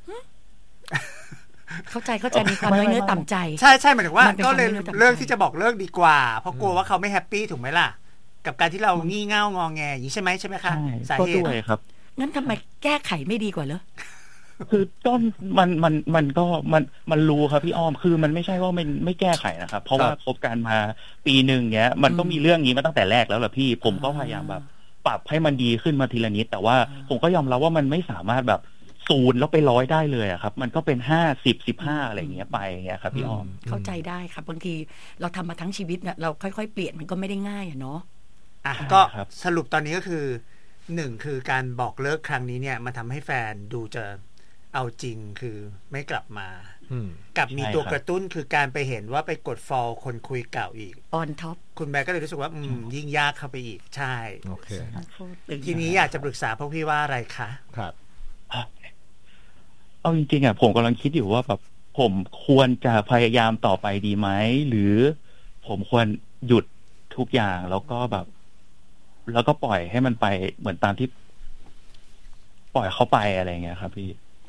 Speaker 4: เข้าใจมีความน้อยเนื้อต่ำใจ
Speaker 3: ใช่หมายถึงว่าก็เลยเลิกที่จะบอกเลิกดีกว่าเพราะกลัวว่าเขาไม่แฮปปี้ถูกไหมล่ะกับการที่เรางี่เง่างอแงอย่างนี้ใช่ไหมคะสาเหตุ
Speaker 5: ด้วยครับ
Speaker 4: งั้นทำไมแก้ไขไม่ดีกว่าเหรอ
Speaker 5: คือก็มันรู้ครับพี่อ้อมคือมันไม่ใช่ว่าไม่แก้ไขนะครับเพราะว่าคบกันมาปีนึงเนี้ยมันก็มีเรื่องนี้มาตั้งแต่แรกแล้วล่ะพี่ผมก็พยายามแบบปรับให้มันดีขึ้นมาทีละนิดแต่ว่าผมก็ยอมรับว่ามันไม่สามารถแบบ0แล้วไป100ได้เลยอะครับมันก็เป็น50 15อะไรอย่างเงี้ยไปเงี้ยครับพี่อ้อม
Speaker 4: เข้าใจได้ครับบางทีเราทำมาทั้งชีวิตเนี่ยเราค่อยๆเปลี่ยนมันก็ไม่ได้ง่ายอะเนาะ
Speaker 3: ก็สรุปตอนนี้ก็คือ1คือการบอกเลิกครั้งนี้เนี่ยมันทำให้แฟนดูจะเอาจริงคือไม่กลับมากับมีตัวกระตุ้นคือการไปเห็นว่าไปกด follow คนคุยเก่าอีก
Speaker 4: on top
Speaker 3: คุณแม่ก็เลยรู้สึกว่ายิ่งยากเข้าไปอีกใช่
Speaker 2: โอเค
Speaker 3: ทีนี้อยากจะปรึกษาพวกพี่ว่าอะไรคะ
Speaker 2: ครับ
Speaker 5: เอาจริงๆอ่ะผมกำลังคิดอยู่ว่าแบบผมควรจะพยายามต่อไปดีไหมหรือผมควรหยุดทุกอย่างแล้วก็แบบแล้วก็ปล่อยให้มันไปเหมือนตามที่ปล่อยเขาไปอะไรเงี้ยครับพี่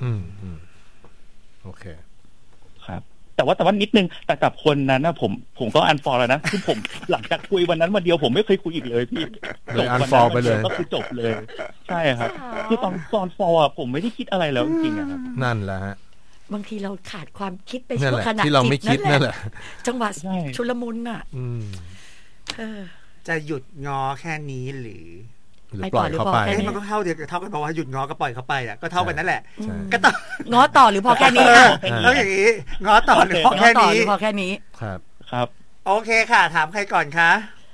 Speaker 2: โอเค
Speaker 5: ครับแต่ว่านิดนึงแต่กับคนนั้นนะผมก็อันฟอลแล้วนะคือผมหลังจากคุยวันนั้นวันเดียวผมไม่เคยคุยอีกเลยพี่
Speaker 2: เลยอันฟอลไปเลย
Speaker 5: ก็คือจบเลยใช่ครับคือตอนฟอลอ่ะผมไม่ได้คิดอะไรแล้วจริงๆครับ
Speaker 2: นั่นแหละฮะ
Speaker 4: บางทีเราขาดความคิดไปชั่วขณะ
Speaker 2: ที่เราไม่คิดนั่นแหละ
Speaker 4: จังหวะชุลมุนอ่ะ
Speaker 3: จะหยุดง้อแค่นี้หรือ
Speaker 2: ปล่อยเขาไป
Speaker 3: มันก็เท่าเดียวกับเท่ากันเพราะว่าหยุดง้อก็ปล่อยเขาไปอ่ะก็เท่ากันนั่นแหละก็
Speaker 4: ต่อง้อต่อหรือพอแค่นี้
Speaker 3: แล้วอย่างนี้ง้อต่อหรือพอแค่
Speaker 4: นี้
Speaker 2: ครับ
Speaker 3: โอเคค่ะถามใครก่อนคะ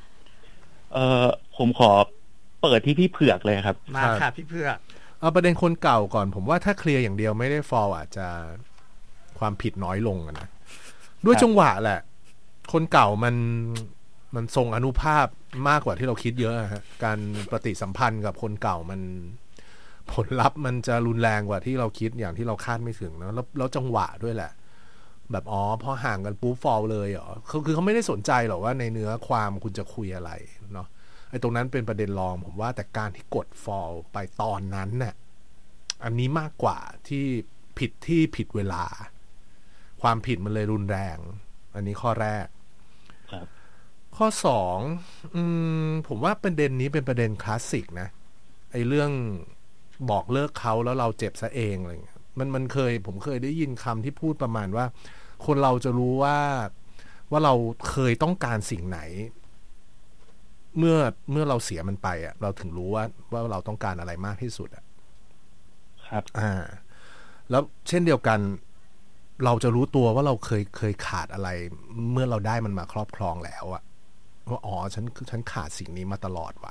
Speaker 5: ผมขอเปิดที่พี่เผือกเลยครับ
Speaker 3: มาค่ะพี่เผือก
Speaker 2: เอาประเด็นคนเก่าก่อนผมว่าถ้าเคลียร์อย่างเดียวไม่ได้ฟอลอาจจะความผิดน้อยลงนะด้วยจังหวะแหละคนเก่ามันทรงอนุภาพมากกว่าที่เราคิดเยอะฮะการปฏิสัมพันธ์กับคนเก่ามันผลลัพธ์มันจะรุนแรงกว่าที่เราคิดอย่างที่เราคาดไม่ถึงนะแล้วจังหวะด้วยแหละแบบพอห่างกันปุ๊บฟอลเลยเหรอคือเขาไม่ได้สนใจหรอกว่าในเนื้อความคุณจะคุยอะไรเนาะไอ้ตรงนั้นเป็นประเด็นรองผมว่าแต่การที่กดฟอลไปตอนนั้นเนี่ยอันนี้มากกว่าที่ผิดเวลาความผิดมันเลยรุนแรงอันนี้ข้อแรกข้อ2ผมว่าประเด็นนี้เป็นประเด็นคลาสสิกนะไอ้เรื่องบอกเลิกเขาแล้วเราเจ็บซะเองอะไรเงี้ยผมเคยได้ยินคำที่พูดประมาณว่าคนเราจะรู้ว่าเราเคยต้องการสิ่งไหนเมื่อเราเสียมันไปอ่ะเราถึงรู้ว่าเราต้องการอะไรมากที่สุดอ่ะ
Speaker 5: ครับ
Speaker 2: แล้วเช่นเดียวกันเราจะรู้ตัวว่าเราเคยขาดอะไรเมื่อเราได้มันมาครอบครองแล้วอ่ะว่าฉันขาดสิ่งนี้มาตลอดว่ะ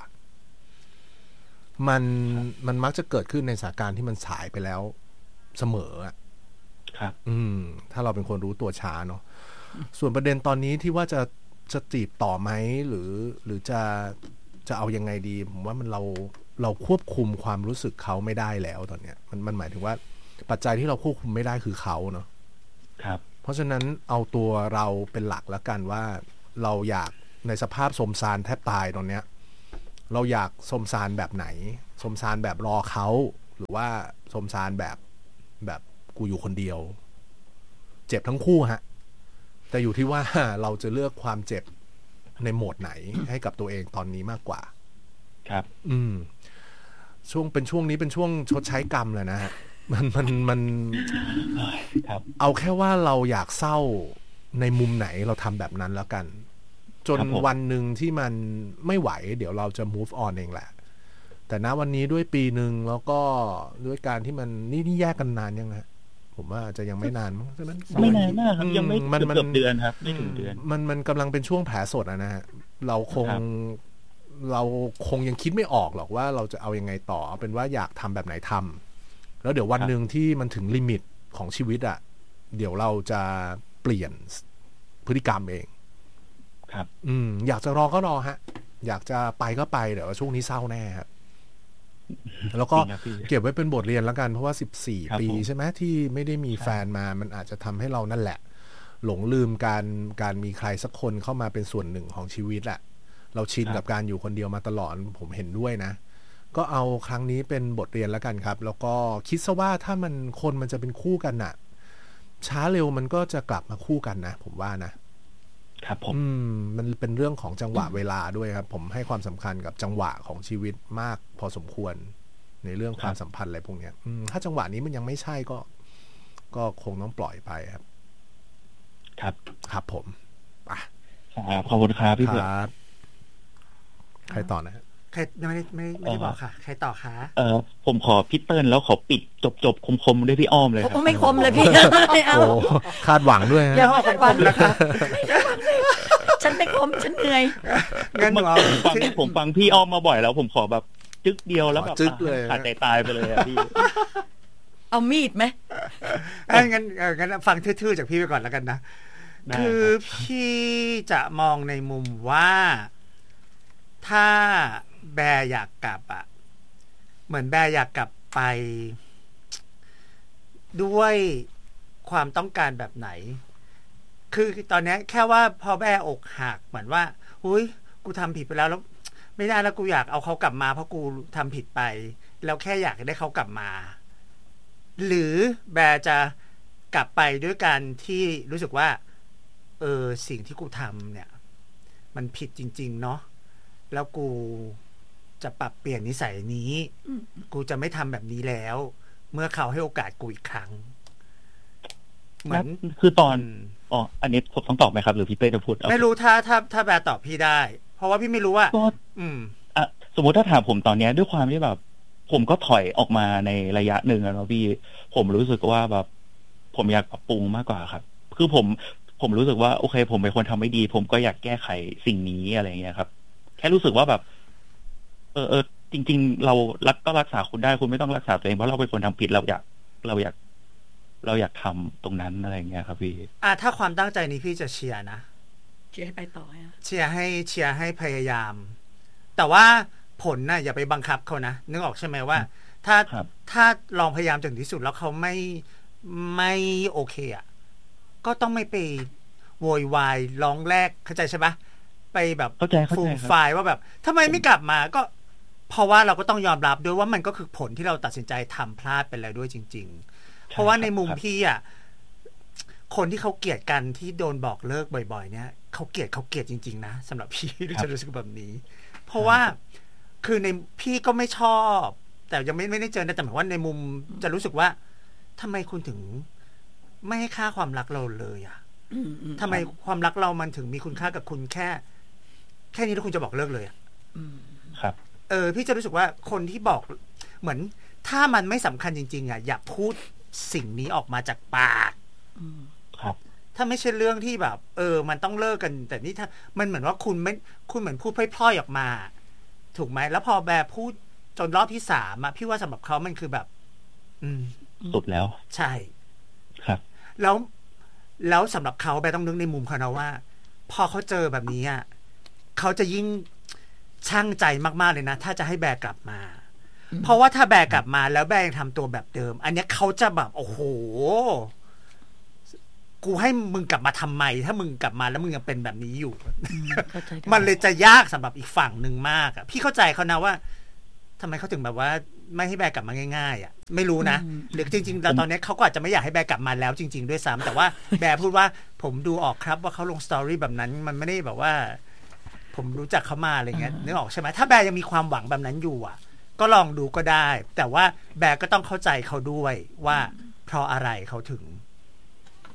Speaker 2: มันมักจะเกิดขึ้นในสถานการณ์ที่มันสายไปแล้วเสมออ่ะ
Speaker 5: ครับ
Speaker 2: ถ้าเราเป็นคนรู้ตัวช้าเนาะส่วนประเด็นตอนนี้ที่ว่าจะจีบต่อไหมหรือจะเอายังไงดีผมว่าเราควบคุมความรู้สึกเขาไม่ได้แล้วตอนเนี้ยมันหมายถึงว่าปัจจัยที่เราควบคุมไม่ได้คือเขาเนาะ
Speaker 5: ครับ
Speaker 2: เพราะฉะนั้นเอาตัวเราเป็นหลักแล้วกันว่าเราอยากในสภาพสมสารแทบตายตอนเนี้ยเราอยากสมสารแบบไหนสมสารแบบรอเขาหรือว่าสมสารแบบกูอยู่คนเดียวเจ็บทั้งคู่ฮะแต่อยู่ที่ว่าเราจะเลือกความเจ็บในโหมดไหนให้กับตัวเองตอนนี้มากกว่า
Speaker 5: ครับ
Speaker 2: ช่วงนี้เป็นช่วงชดใช้กรรมเลยนะฮะมันเอาแค่ว่าเราอยากเศร้าในมุมไหนเราทำแบบนั้นแล้วกันจนวันหนึ่งที่มันไม่ไหวเดี๋ยวเราจะ move on เองแหละแต่ณวันนี้ด้วยปีหนึ่งแล้วก็ด้วยการที่มันนี่แยกกันนานยังฮะผมว่าจะยังไม่นานมั้งใช่ไหม
Speaker 5: ไม่นานมากครับยังไม่เกือบเดือนครับไม่ถึงเดือน
Speaker 2: มันกำลังเป็นช่วงแผลสดนะฮะเราคงยังคิดไม่ออกหรอกว่าเราจะเอายังไงต่อเอาเป็นว่าอยากทำแบบไหนทำแล้วเดี๋ยววันหนึ่งที่มันถึงลิมิตของชีวิตอ่ะเดี๋ยวเราจะเปลี่ยนพฤติกรรมเอง
Speaker 5: ครับ
Speaker 2: อยากจะรอก็รอฮะอยากจะไปก็ไปเดี๋ยวช่วงนี้เศร้าแน่ครับแล้วก็เก็บไว้เป็นบทเรียนแล้วกันเพราะว่า14 ปีใช่ไหมที่ไม่ได้มีแฟนมามันอาจจะทำให้เรานั่นแหละหลงลืมการมีใครสักคนเข้ามาเป็นส่วนหนึ่งของชีวิตแหละเราชินกับการอยู่คนเดียวมาตลอดผมเห็นด้วยนะก็เอาครั้งนี้เป็นบทเรียนแล้วกันครับแล้วก็คิดซะว่าถ้ามันจะเป็นคู่กันน่ะช้าเร็วมันก็จะกลับมาคู่กันนะผมว่านะครับผมมันเป็นเรื่องของจังหวะเวลาด้วยครับผมให้ความสำคัญกับจังหวะของชีวิตมากพอสมควรในเรื่องความสัมพันธ์อะไรพวกนี้ถ้าจังหวะนี้มันยังไม่ใช่ก็คงต้องปล่อยไปครับครับผม
Speaker 5: ขอบคุณครับพี่เผือก
Speaker 2: ใครต่อนะ
Speaker 3: ใครไม่ได้บอกค่ะใครต่อคะ
Speaker 5: ผมขอพี่เติ้ลแล้วขอปิดจบคมด้วยพี่อ้อมเลยครับ
Speaker 4: ไม่คมเลยพี่ไม่เอา
Speaker 2: คาดหวังด้วย
Speaker 3: อย่าเอาคมนะคะ
Speaker 4: ฉันไม่คมฉันเหนื่อย
Speaker 3: งั้น
Speaker 5: ผมฟังพี่อ้อมมาบ่อยแล้วผมขอแบบจึ๊กเดียวแล้วแบบ
Speaker 2: จึ๊กเลย
Speaker 5: ขาดใจตายไปเลยพี่
Speaker 4: เอามีดไหม
Speaker 3: งั้นฟังทื่อๆจากพี่ไปก่อนแล้วกันนะคือพี่จะมองในมุมว่าถ้าแบร์อยากกลับอ่ะเหมือนแบร์อยากกลับไปด้วยความต้องการแบบไหนคือตอนนี้แค่ว่าพอแบร์อกหักเหมือนว่าหุ้ยกูทำผิดไปแล้วไม่ได้แล้วกูอยากเอาเขากลับมาเพราะกูทำผิดไปแล้วแค่อยากได้เขากลับมาหรือแบร์จะกลับไปด้วยการที่รู้สึกว่าสิ่งที่กูทำเนี่ยมันผิดจริงๆเนาะแล้วกูจะปรับเปลี่ยนนิสัยนี้กูจะไม่ทำแบบนี้แล้วเมื่อเขาให้โอกาสกูอีกครั้ง
Speaker 5: เหมือนคือตอนอันนี้ผมต้องตอบไหมครับหรือพี่เป้จะพูด
Speaker 3: ไม่รู้ถ้าแบร์ตอบพี่ได้เพราะว่าพี่ไม่รู้ว่า
Speaker 5: สมมติถ้าถามผมตอนนี้ด้วยความที่แบบผมก็ถอยออกมาในระยะหนึ่งแล้วพี่ผมรู้สึกว่าแบบผมอยากปรับปรุงมากกว่าครับคือผมรู้สึกว่าโอเคผมเป็นคนทำไม่ดีผมก็อยากแก้ไขสิ่งนี้อะไรเงี้ยครับแค่รู้สึกว่าแบบจริงๆเราก็รักษาคุณได้คุณไม่ต้องรักษาตัวเองเพราะเราเป็นคนทำผิดเราอยากทำตรงนั้นอะไรเงี้ยครับพี่
Speaker 3: ถ้าความตั้งใจนี้พี่จะเชียร์นะ
Speaker 4: เชียร์ให้ไปต่อ
Speaker 3: เชียร์ให้พยายามแต่ว่าผลน่ะอย่าไปบังคับเขานะนึกออกใช่ไหมว่าถ้าลองพยายามจนที่สุดแล้วเขาไม่โอเคอ่ะก็ต้องไม่ไปโวยวายร้องแรกเข้าใจใช่ปะไปแบบฟูมไฟว่าแบบทำไมไม่กลับมาก็เพราะว่าเราก็ต้องยอมรับด้วยว่ามันก็คือผลที่เราตัดสินใจทำพลาดไปแล้วด้วยจริงๆเพราะว่าในมุมพี่อ่ะคนที่เขาเกลียดกันที่โดนบอกเลิกบ่อยๆเนี่ยเขาเกลียดจริงๆนะสำหรับพี่ที่จะรู้สึกแบบนี้เพราะว่าคือในพี่ก็ไม่ชอบแต่ยังไม่ได้เจอนะแต่หมายว่าในมุมจะรู้สึกว่าทำไมคุณถึงไม่ให้ค่าความรักเราเลยอ่ะทำไมความรักเรามันถึงมีคุณค่ากับคุณแค่นี้แล้วคุณจะบอกเลิกเลยอ่ะ
Speaker 5: ครับ
Speaker 3: พี่จะรู้สึกว่าคนที่บอกเหมือนถ้ามันไม่สำคัญจริงๆอ่ะอย่าพูดสิ่งนี้ออกมาจากปาก
Speaker 5: ครับ
Speaker 3: ถ้าไม่ใช่เรื่องที่แบบมันต้องเลิกกันแต่นี่ถ้ามันเหมือนว่าคุณเหมือนพูดพล่อยๆออกมาถูกไหมแล้วพอแบร์พูดจนรอบที่3อ่ะพี่ว่าสำหรับเขามันคือแบบ
Speaker 5: สุดแล้ว
Speaker 3: ใช่
Speaker 5: ครับ
Speaker 3: แล้วสำหรับเขาแบร์ต้องนึกในมุมเขานะว่าพอเขาเจอแบบนี้อ่ะเขาจะยิ่งช่างใจมากๆเลยนะถ้าจะให้แบร์กลับมาเพราะว่าถ้าแบร์กลับมาแล้วแบร์ยังทำตัวแบบเดิมอันนี้เขาจะแบบโอ้โหกูให้มึงกลับมาทำไมถ้ามึงกลับมาแล้วมึงยังเป็นแบบนี้อยู่ มันเลยจะยากสำหรับอีกฝั่งหนึ่งมากอ่ะพี่เข้าใจเขานะว่าทำไมเขาถึงแบบว่าไม่ให้แบร์กลับมาง่ายๆอ่ะไม่รู้นะหรือจริงๆแล้วตอนนี้เขาก็อาจจะไม่อยากให้แบร์กลับมาแล้วจริงๆด้วยซ้ำแต่ว่าแบร์พูดว่าผมดูออกครับว่าเขาลงสตอรี่แบบนั้นมันไม่ได้แบบว่าผมรู้จักเขามาอะไรเงี้ยนึกออกใช่ไหมถ้าแบร์ยังมีความหวังแบบนั้นอยู่อ่ะก็ลองดูก็ได้แต่ว่าแบร์ก็ต้องเข้าใจเขาด้วยว่าเพราะอะไรเขาถึง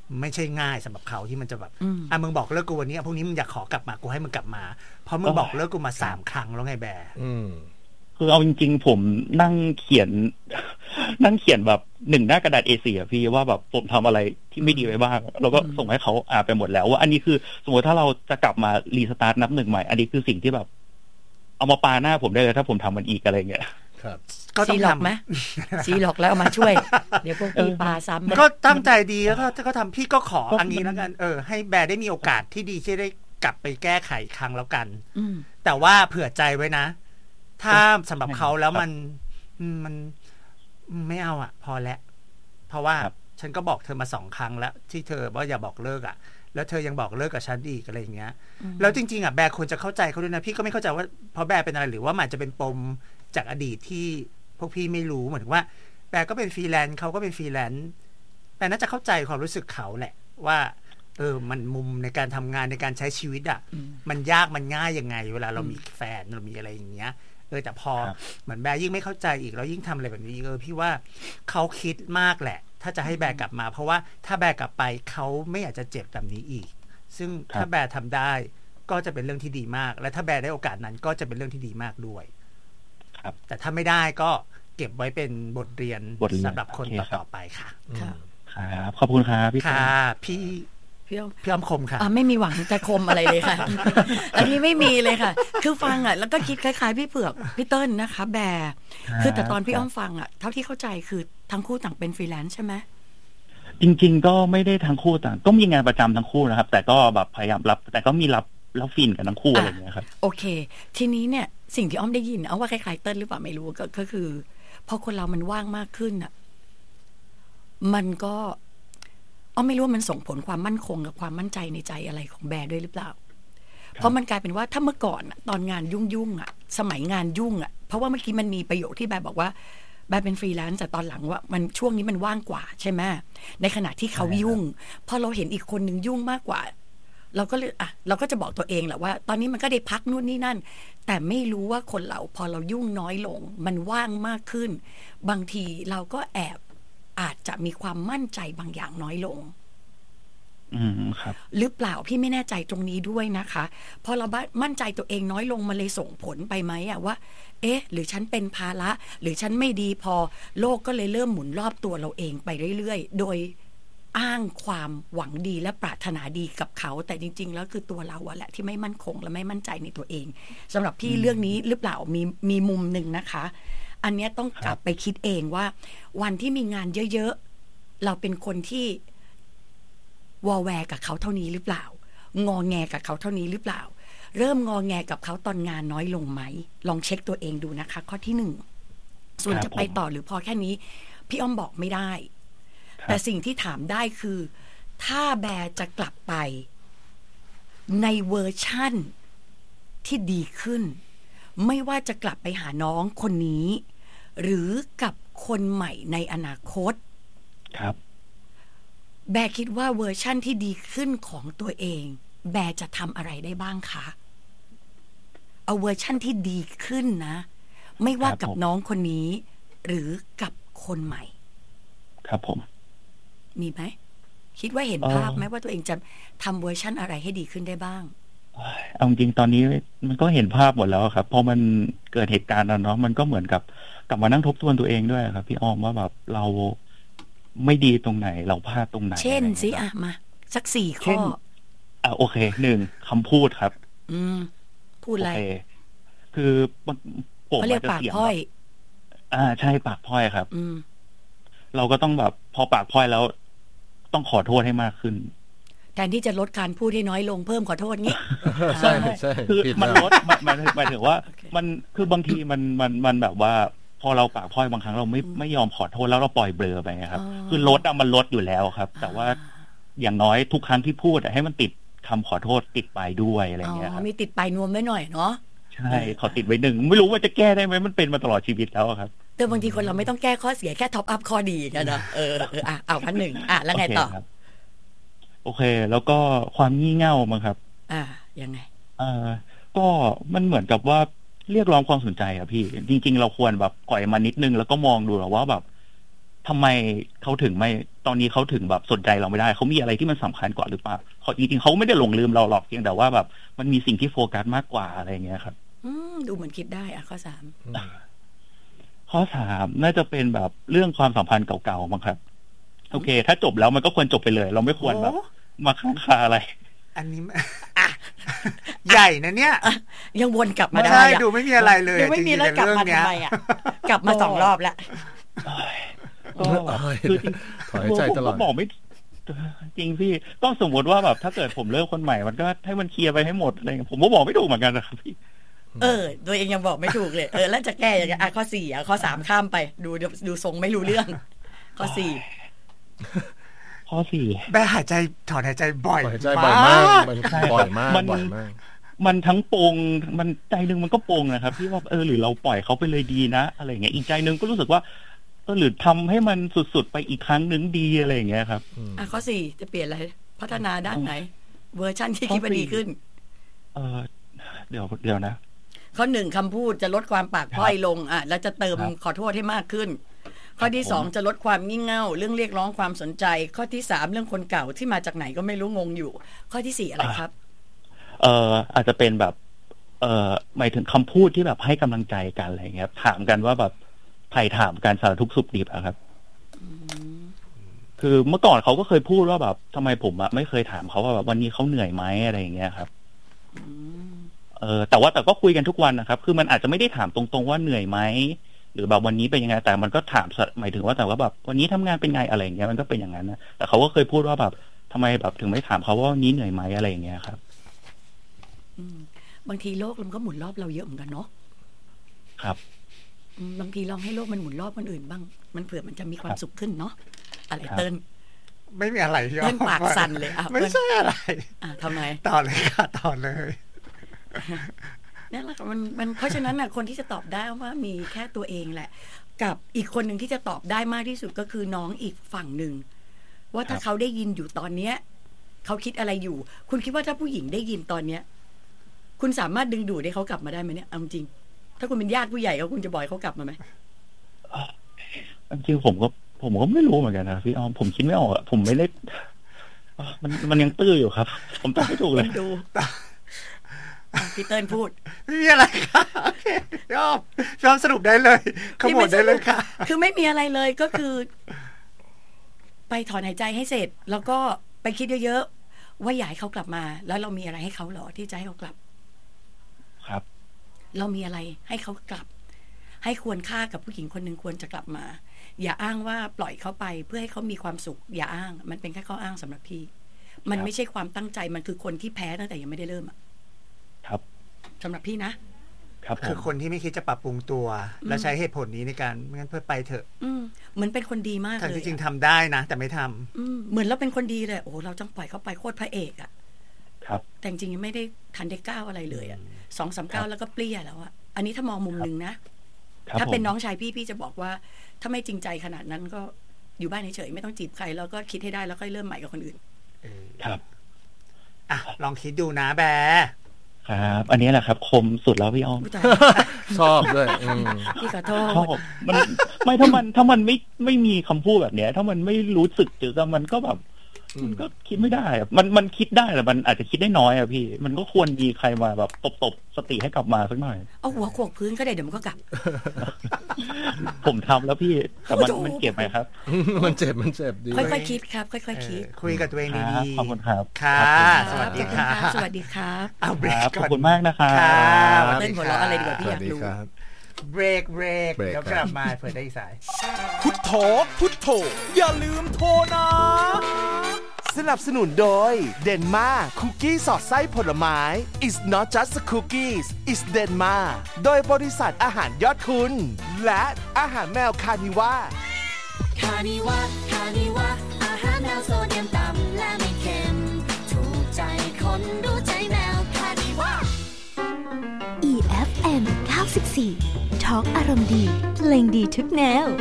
Speaker 3: ไม่ใช่ง่ายสำหรับเขาที่มันจะแบบมึงบอกเลิกกูวันนี้พรุ่งนี้มึงอยากขอกลับมากูให้มึงกลับมาเพราะมึงบอกเลิกกูมา3 ครั้งแล้วไงแบร์
Speaker 5: คือเอาจริงๆผมนั่งเขียนแบบ1 หน้ากระดาษ A4 อ่ะพี่ว่าแบบผมทำอะไรที่ไม่ดีไปบ้างแล้วก็ส่งให้เขาอ่านไปหมดแล้วว่าอันนี้คือสมมติถ้าเราจะกลับมารีสตาร์ทนับ1ใหม่อันนี้คือสิ่งที่แบบเอามาปาหน้าผมได้เลยถ้าผมทำมันอีกอะไรเงี้ย
Speaker 2: ครับ
Speaker 4: ก็ต้องทำไหมซีหลอกแล้วเอามาช่วยเดี๋ยวพวกพี่ปาซ้ำ
Speaker 3: ก็ตั้งใจดีแล้วก็ทำพี่ก็ขออันนี้แล้วกันให้แบร์ได้มีโอกาสที่ดีที่ได้กลับไปแก้ไขครั้งแล้วกันแต่ว่าเผื่อใจไว้นะถ้าสำหรับเขาแล้วมันไม่เอาอ่ะพอแล้วเพราะว่าฉันก็บอกเธอมา2 ครั้งแล้วที่เธอว่าอย่าบอกเลิกอ่ะแล้วเธอยังบอกเลิกกับฉันอีกอะไรอย่างเงี้ยแล้วจริงๆอ่ะแบร์ควรจะเข้าใจเขาด้วยนะพี่ก็ไม่เข้าใจว่าเพราะแบร์เป็นอะไรหรือว่ามันจะเป็นปมจากอดีตที่พวกพี่ไม่รู้เหมือนว่าแบร์ก็เป็นฟรีแลนซ์เขาก็เป็นฟรีแลนซ์แต่น่าจะเข้าใจความรู้สึกเขาแหละว่ามันมุมในการทำงานในการใช้ชีวิตอ่ะมันยากมันง่ายยังไงเวลาเรามีแฟนเรามีอะไรอย่างเงี้ยแต่พอเหมือนแบร์ยิ่งไม่เข้าใจอีกแล้วยิ่งทำอะไรแบบนี้พี่ว่าเขาคิดมากแหละถ้าจะให้แบร์กลับมาเพราะว่าถ้าแบร์กลับไปเขาไม่อยากจะเจ็บแบบนี้อีกซึ่งถ้าแบร์ทำได้ก็จะเป็นเรื่องที่ดีมากและถ้าแบร์ได้โอกาสนั้นก็จะเป็นเรื่องที่ดีมากด้วยแต่ถ้าไม่ได้ก็เก็บไว้เป็นบทเรียนสำหรับคนต่อไปค่ะ
Speaker 5: ครับขอบคุณครับพี่
Speaker 3: ค่ะพี่อ้อมคมค่ะ
Speaker 4: ไม่มีหวังจะคมอะไรเลยค่ะ อันนี้ไม่มีเลยค่ะคือฟังอ่ะแล้วก็คิดคล้ายๆพี่เผือกพี่เติ้ลนะคะแบร์คือแต่ตอนพี่อ้อมฟังอ่ะเท่าที่เข้าใจคือทั้งคู่ต่างเป็นฟรีแลนซ์ใช่ไหม
Speaker 5: จริงๆก็ไม่ได้ทั้งคู่ต่างก็มีงานประจำทั้งคู่นะครับแต่ก็แบบพยายามรับแต่ก็มีรับฟินกันทั้งคู่อะไรอย่างเงี้ยครับ
Speaker 4: โอเคทีนี้เนี่ยสิ่งที่อ้อมได้ยินเอาว่าคล้ายๆเติ้ลหรือเปล่าไม่รู้ก็คือพอคนเรามันว่างมากขึ้นอ่ะมันก็ไม่รู้ว่ามันส่งผลความมั่นคงกับความมั่นใจในใจอะไรของแบร์ด้วยหรือเปล่าเพราะมันกลายเป็นว่าถ้าเมื่อก่อนตอนงานยุ่งๆอ่ะสมัยงานยุ่งอ่ะเพราะว่าเมื่อกี้มันมีประโยคที่แบร์บอกว่าแบร์เป็นฟรีแลนซ์แต่ตอนหลังว่ามันช่วงนี้มันว่างกว่าใช่ไหมในขณะที่เขายุ่งพอเราเห็นอีกคนนึงยุ่งมากกว่าเราก็เลยเราก็จะบอกตัวเองแหละว่าตอนนี้มันก็ได้พักนู่นนี่นั่นแต่ไม่รู้ว่าคนเราพอเรายุ่งน้อยลงมันว่างมากขึ้นบางทีเราก็อาจจะมีความมั่นใจบางอย่างน้อยลง
Speaker 5: ครับ
Speaker 4: หรือเปล่าพี่ไม่แน่ใจตรงนี้ด้วยนะคะพอเรามั่นใจตัวเองน้อยลงมันเลยส่งผลไปไหมว่าหรือฉันเป็นภาระหรือฉันไม่ดีพอโลกก็เลยเริ่มหมุนรอบตัวเราเองไปเรื่อยๆโดยอ้างความหวังดีและปรารถนาดีกับเขาแต่จริงๆแล้วคือตัวเราแหละที่ไม่มั่นคงและไม่มั่นใจในตัวเองสำหรับพี่เรื่องนี้หรือเปล่ามีมุมหนึ่งนะคะอันนี้ต้องกลับไปคิดเองว่าวันที่มีงานเยอะๆเราเป็นคนที่วอแวร์กับเขาเท่านี้หรือเปล่างอแงกับเขาเท่านี้หรือเปล่าเริ่มงอแงกับเขาตอนงานน้อยลงไหมลองเช็คตัวเองดูนะคะข้อที่1ส่วนจะไปต่อหรือพอแค่นี้พี่อ้อมบอกไม่ได้แต่สิ่งที่ถามได้คือถ้าแบร์จะกลับไปในเวอร์ชั่นที่ดีขึ้นไม่ว่าจะกลับไปหาน้องคนนี้หรือกับคนใหม่ในอนาคต
Speaker 5: ครับ
Speaker 4: แบร์คิดว่าเวอร์ชั่นที่ดีขึ้นของตัวเองแบร์จะทำอะไรได้บ้างคะเอาเวอร์ชั่นที่ดีขึ้นนะไม่ว่ากับน้องคนนี้หรือกับคนใหม่
Speaker 5: ครับผม
Speaker 4: มีไหมคิดว่าเห็นภาพไหมว่าตัวเองจะทำเวอร์ชั่นอะไรให้ดีขึ้นได้บ้าง
Speaker 5: เอาจริงตอนนี้มันก็เห็นภาพหมดแล้วครับพอมันเกิดเหตุการณ์แล้วเนาะมันก็เหมือนกับกลับมานั่งทบทวนตัวเองด้วยครับพี่อ้อมว่าแบบเราไม่ดีตรงไหนเราพลาดตรงไหน
Speaker 4: เช่นสิมาสัก4 ข้อ
Speaker 5: โอเค1คำพูดครับ
Speaker 4: พูดอะไร
Speaker 5: คือผม
Speaker 4: เขาเรียกปากพ้อย
Speaker 5: ใช่ปากพ้อยครับเราก็ต้องแบบพอปากพ้อยแล้วต้องขอโทษให้มากขึ้น
Speaker 4: แทนที่จะลดการพูดให้น้อยลงเพิ่มขอโทษงี้
Speaker 2: ใช่ใช่
Speaker 5: คือมันลดหมายถึงว่ามันคือบางทีมันแบบว่าพอเราปากพ้อยบางครั้งเราไม่ยอมขอโทษแล้วเราปล่อยเบลอไปครับคือลดมันลดอยู่แล้วครับแต่ว่าอย่างน้อยทุกครั้งที่พูดให้มันติดคำขอโทษติดไปด้วยอะไรเงี้ยครับ
Speaker 4: มีติดปลายนวมไว้หน่อยเนาะ
Speaker 5: ใช่ขอติดไว้1ไม่รู้ว่าจะแก้ได้ไหมมันเป็นมาตลอดชีวิตแล้วครับ
Speaker 4: แต่บางทีคนเราไม่ต้องแก้ข้อเสียแค่ท็อปอัพข้อดีกันนะเอาพันหนึ่งแล้วไงต่อ
Speaker 5: โอเคแล้วก็ความงี่เง่ามั้งครับ
Speaker 4: ยังไง
Speaker 5: ก็มันเหมือนกับว่าเรียกร้องความสนใจอะพี่จริงๆเราควรแบบปล่อยมานิดนึงแล้วก็มองดูว่าแบบทำไมเขาถึงไม่ตอนนี้เขาถึงแบบสนใจเราไม่ได้เขามีอะไรที่มันสำคัญกว่าหรือเปล่าจริงๆเขาไม่ได้หลงลืมเราหรอกเพียงแต่ว่าแบบมันมีสิ่งที่โฟกัสมากกว่าอะไรเงี้ยครับ
Speaker 4: ดูเหมือนคิดได้ข้อ
Speaker 5: ข้อ3น่าจะเป็นแบบเรื่องความสัมพันธ์เก่าๆมั้งครับโอเคถ้าจบแล้วมันก็ควรจบไปเลยเราไม่ควรแบบมาค้างคาอะไร
Speaker 3: อันนี้ใหญ่นะเนี่ย
Speaker 4: ยังวนกลับมาได้
Speaker 3: ใช่ดูไม่มีอะไรเลย
Speaker 4: ไม่มีแล้วกลับมาทำไมกลับมา2 รอบแล้ว
Speaker 5: ก็คือถอยใจตลอดบอกไม่จริงพี่ก็สมมติว่าแบบถ้าเกิดผมเลิกคนใหม่มันก็ให้มันเคลียร์ไปให้หมดอะไรผมก็บอกไม่ถูกเหมือนกันนะครับพี่
Speaker 4: ตัวเองยังบอกไม่ถูกเลยแล้วจะแก้ยังไงข้อ4ข้อ3ข้ามไปดูทรงไม่รู้เรื่องข้อ4
Speaker 3: แม่หายใจถอนหายใจบ่อย
Speaker 2: มากบ่อยมาก
Speaker 5: มันทั้งโปงมันใจนึงมันก็โปงนะครับพี่ว่าหรือเราปล่อยเขาไปเลยดีนะอะไรอย่างเงี้ยอีกใจนึงก็รู้สึกว่าหรือทำให้มันสุดๆไปอีกครั้งนึงดีอะไรอย่างเงี้ยครับ
Speaker 4: ข้อ4จะเปลี่ยนอะไรพัฒนาด้านไหนเวอร์ชั่นที่คิดว่าดีขึ้น
Speaker 5: เดี๋ยวนะ
Speaker 4: ข้อ1คำพูดจะลดความปากพ้อยลงแล้วจะเติมขอโทษให้มากขึ้นข้อที่2จะลดความงี่เง่าเรื่องเรียกร้องความสนใจข้อที่3เรื่องคนเก่าที่มาจากไหนก็ไม่รู้งงอยู่ข้อที่4อะไรครับ
Speaker 5: อาจจะเป็นแบบหมายถึงคำพูดที่แบบให้กำลังใจกันอะไรเงี้ยถามกันว่าแบบใครถามการสารทุกข์สุขดิบอะครับคือเมื่อก่อนเขาก็เคยพูดว่าแบบทำไมผมไม่เคยถามเขาว่าแบบวันนี้เขาเหนื่อยไหมอะไรอย่างเงี้ยครับแต่ก็คุยกันทุกวันนะครับคือมันอาจจะไม่ได้ถามตรงๆว่าเหนื่อยไหมหรือแบบวันนี้เป็นยังไงแต่มันก็ถามหมายถึงว่าแต่ว่าแบบวันนี้ทำงานเป็นไงอะไรอย่างเงี้ยมันก็เป็นอย่างนั้นนะแต่เขาก็เคยพูดว่าแบบทำไมแบบถึงไม่ถามเขาว่าวันนี้เหนื่อยไหมอะไรอย่างเงี้ยครับ
Speaker 4: บางทีโลกมันก็หมุนรอบเราเยอะเหมือนกันเนาะ
Speaker 5: ครับ
Speaker 4: บางทีลองให้โลกมันหมุนรอบคนอื่นบ้างมันเผื่อมันจะมีความสุขขึ้นเนาะอะไรเติ้ล
Speaker 3: ไม่มีอะไร
Speaker 4: เติ้ลปากสั่นเลย
Speaker 3: ไม่ใช่อะไร
Speaker 4: ทำไม
Speaker 3: ต่อเลยค่ะต่อเลย
Speaker 4: นี่แหละมันเพราะฉะนั้นคนที่จะตอบได้ว่ามีแค่ตัวเองแหละกับอีกคนหนึ่งที่จะตอบได้มากที่สุดก็คือน้องอีกฝั่งหนึ่งว่าถ้าเขาได้ยินอยู่ตอนเนี้ยเขาคิดอะไรอยู่คุณคิดว่าถ้าผู้หญิงได้ยินตอนเนี้ยคุณสามารถดึงดูดให้เขากลับมาได้ไหมเนี่ยเอาจริงถ้าคุณเป็นญาติผู้ใหญ่คุณจะบอกเขากลับมาไหม
Speaker 5: จริงผมก็ไม่รู้เหมือนกันนะพี่ออมผมคิดไม่ออกผมไม่ได้มันยังตื้ออยู่ครับผมตอบไม่ถูกเลย
Speaker 4: ดูพี่เติ้ลพูด
Speaker 3: ไม่มีอะไรค่ะโอเคยอมสรุปได้เลยขมวดได้เลยค่ะ
Speaker 4: คือไม่มีอะไรเลยก็คือไปถอนหายใจให้เสร็จแล้วก็ไปคิดเยอะๆว่าอยากให้เขากลับมาแล้วเรามีอะไรให้เขาหรอที่จะให้เขากลับ
Speaker 5: ครับ
Speaker 4: เรามีอะไรให้เขากลับให้ควรค่ากับผู้หญิงคนหนึ่งควรจะกลับมาอย่าอ้างว่าปล่อยเขาไปเพื่อให้เขามีความสุขอย่าอ้างมันเป็นแค่ข้ออ้างสำหรับพี่มันไม่ใช่ความตั้งใจมันคือคนที่แพ้ตั้งแต่ยังไม่ได้เริ่ม
Speaker 5: ครับ
Speaker 4: สำหรับพี่นะครับ
Speaker 3: คือคนที่ไม่คิดจะปรับปรุงตัวและใช้เหตุผลนี้ในการงั้นเพื่อไปเถอะ
Speaker 4: เหมือนเป็นคนดีมากเลย
Speaker 3: จริงๆทำได้นะแต่ไม่ทำ
Speaker 4: เหมือนเราเป็นคนดีเลยโอ้เราต้องปล่อยเขาไปโคตรพระเอก
Speaker 5: ครับ
Speaker 4: แต่จริงๆไม่ได้ทันได้ก้าวอะไรเลย2-3 ก้าวแล้วก็เปรี้ยแล้วอันนี้ถ้ามองมุมนึงนะถ้าเป็นน้องชายพี่จะบอกว่าถ้าไม่จริงใจขนาดนั้นก็อยู่บ้านเฉยๆไม่ต้องจีบใครแล้วก็คิดให้ได้แล้วก็เริ่มใหม่กับคนอื่น
Speaker 5: ครับ
Speaker 3: ลองคิดดูนะแบ
Speaker 5: ครับอันนี้แหละครับคมสุดแล้วพี่อ้อม
Speaker 2: ชอบด้วย
Speaker 4: พี่ขอโทษ
Speaker 5: มันไม่ถ้ามันไม่มีคำพูดแบบเนี้ยถ้ามันไม่รู้สึกเจอมันก็แบบมันก็คิดไม่ได้มันคิดได้แต่มันอาจจะคิดได้น้อยพี่มันก็ควรมีใครมาแบบตบสติให้กลับมาสักหน่อย
Speaker 4: เอาหัวโขกพื้นก็ได้เดี๋ยวมันก็กลับ
Speaker 5: ผมทำแล้วพี่แต่มันเก็บไหมครับ
Speaker 2: มันเจ็บดี
Speaker 4: ค่อยๆคิดครับค่อยๆคิด
Speaker 3: คุยกับตัวเองดี
Speaker 5: ๆขอบคุณครับ
Speaker 3: ค่ะสวัสดีค่ะ
Speaker 4: สวัสดีครับ
Speaker 3: เอาเบรก
Speaker 5: ขอบคุณมากนะครับ
Speaker 4: เล่นหัวเราะอะไรดีกว่าพี่อยากรู้
Speaker 3: เบรกแล้วกลับมาเปิดได้อีกสาย
Speaker 1: พุทโธอย่าลืมโทรนะสนับสนุนโดยเดนมาคุกกี้สอดไส้ผลไม้ It's not just cookies It's Denma โดยบริษัทอาหารยอดคุณและอาหารแมวคานิวา
Speaker 6: อาหารแมวโซเดียมต่ำและไม่เค็มถูกใจคนรู้ใจแมวคานิวา EFM 94 Talk อารมณ์ดีเพลงดีทุกแนว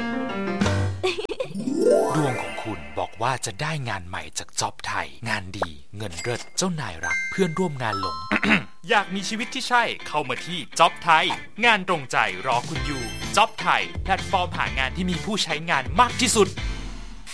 Speaker 7: ดวงของคุณบอกว่าจะได้งานใหม่จากจ็อบไทยงานดีเงินเลิศเจ้านายรักเพื่อนร่วมงานหลง อยากมีชีวิตที่ใช่เข้ามาที่จ็อบไทยงานตรงใจรอคุณอยู่จ็อบไทยแพลตฟอร์มหางานที่มีผู้ใช้งานมากที่สุด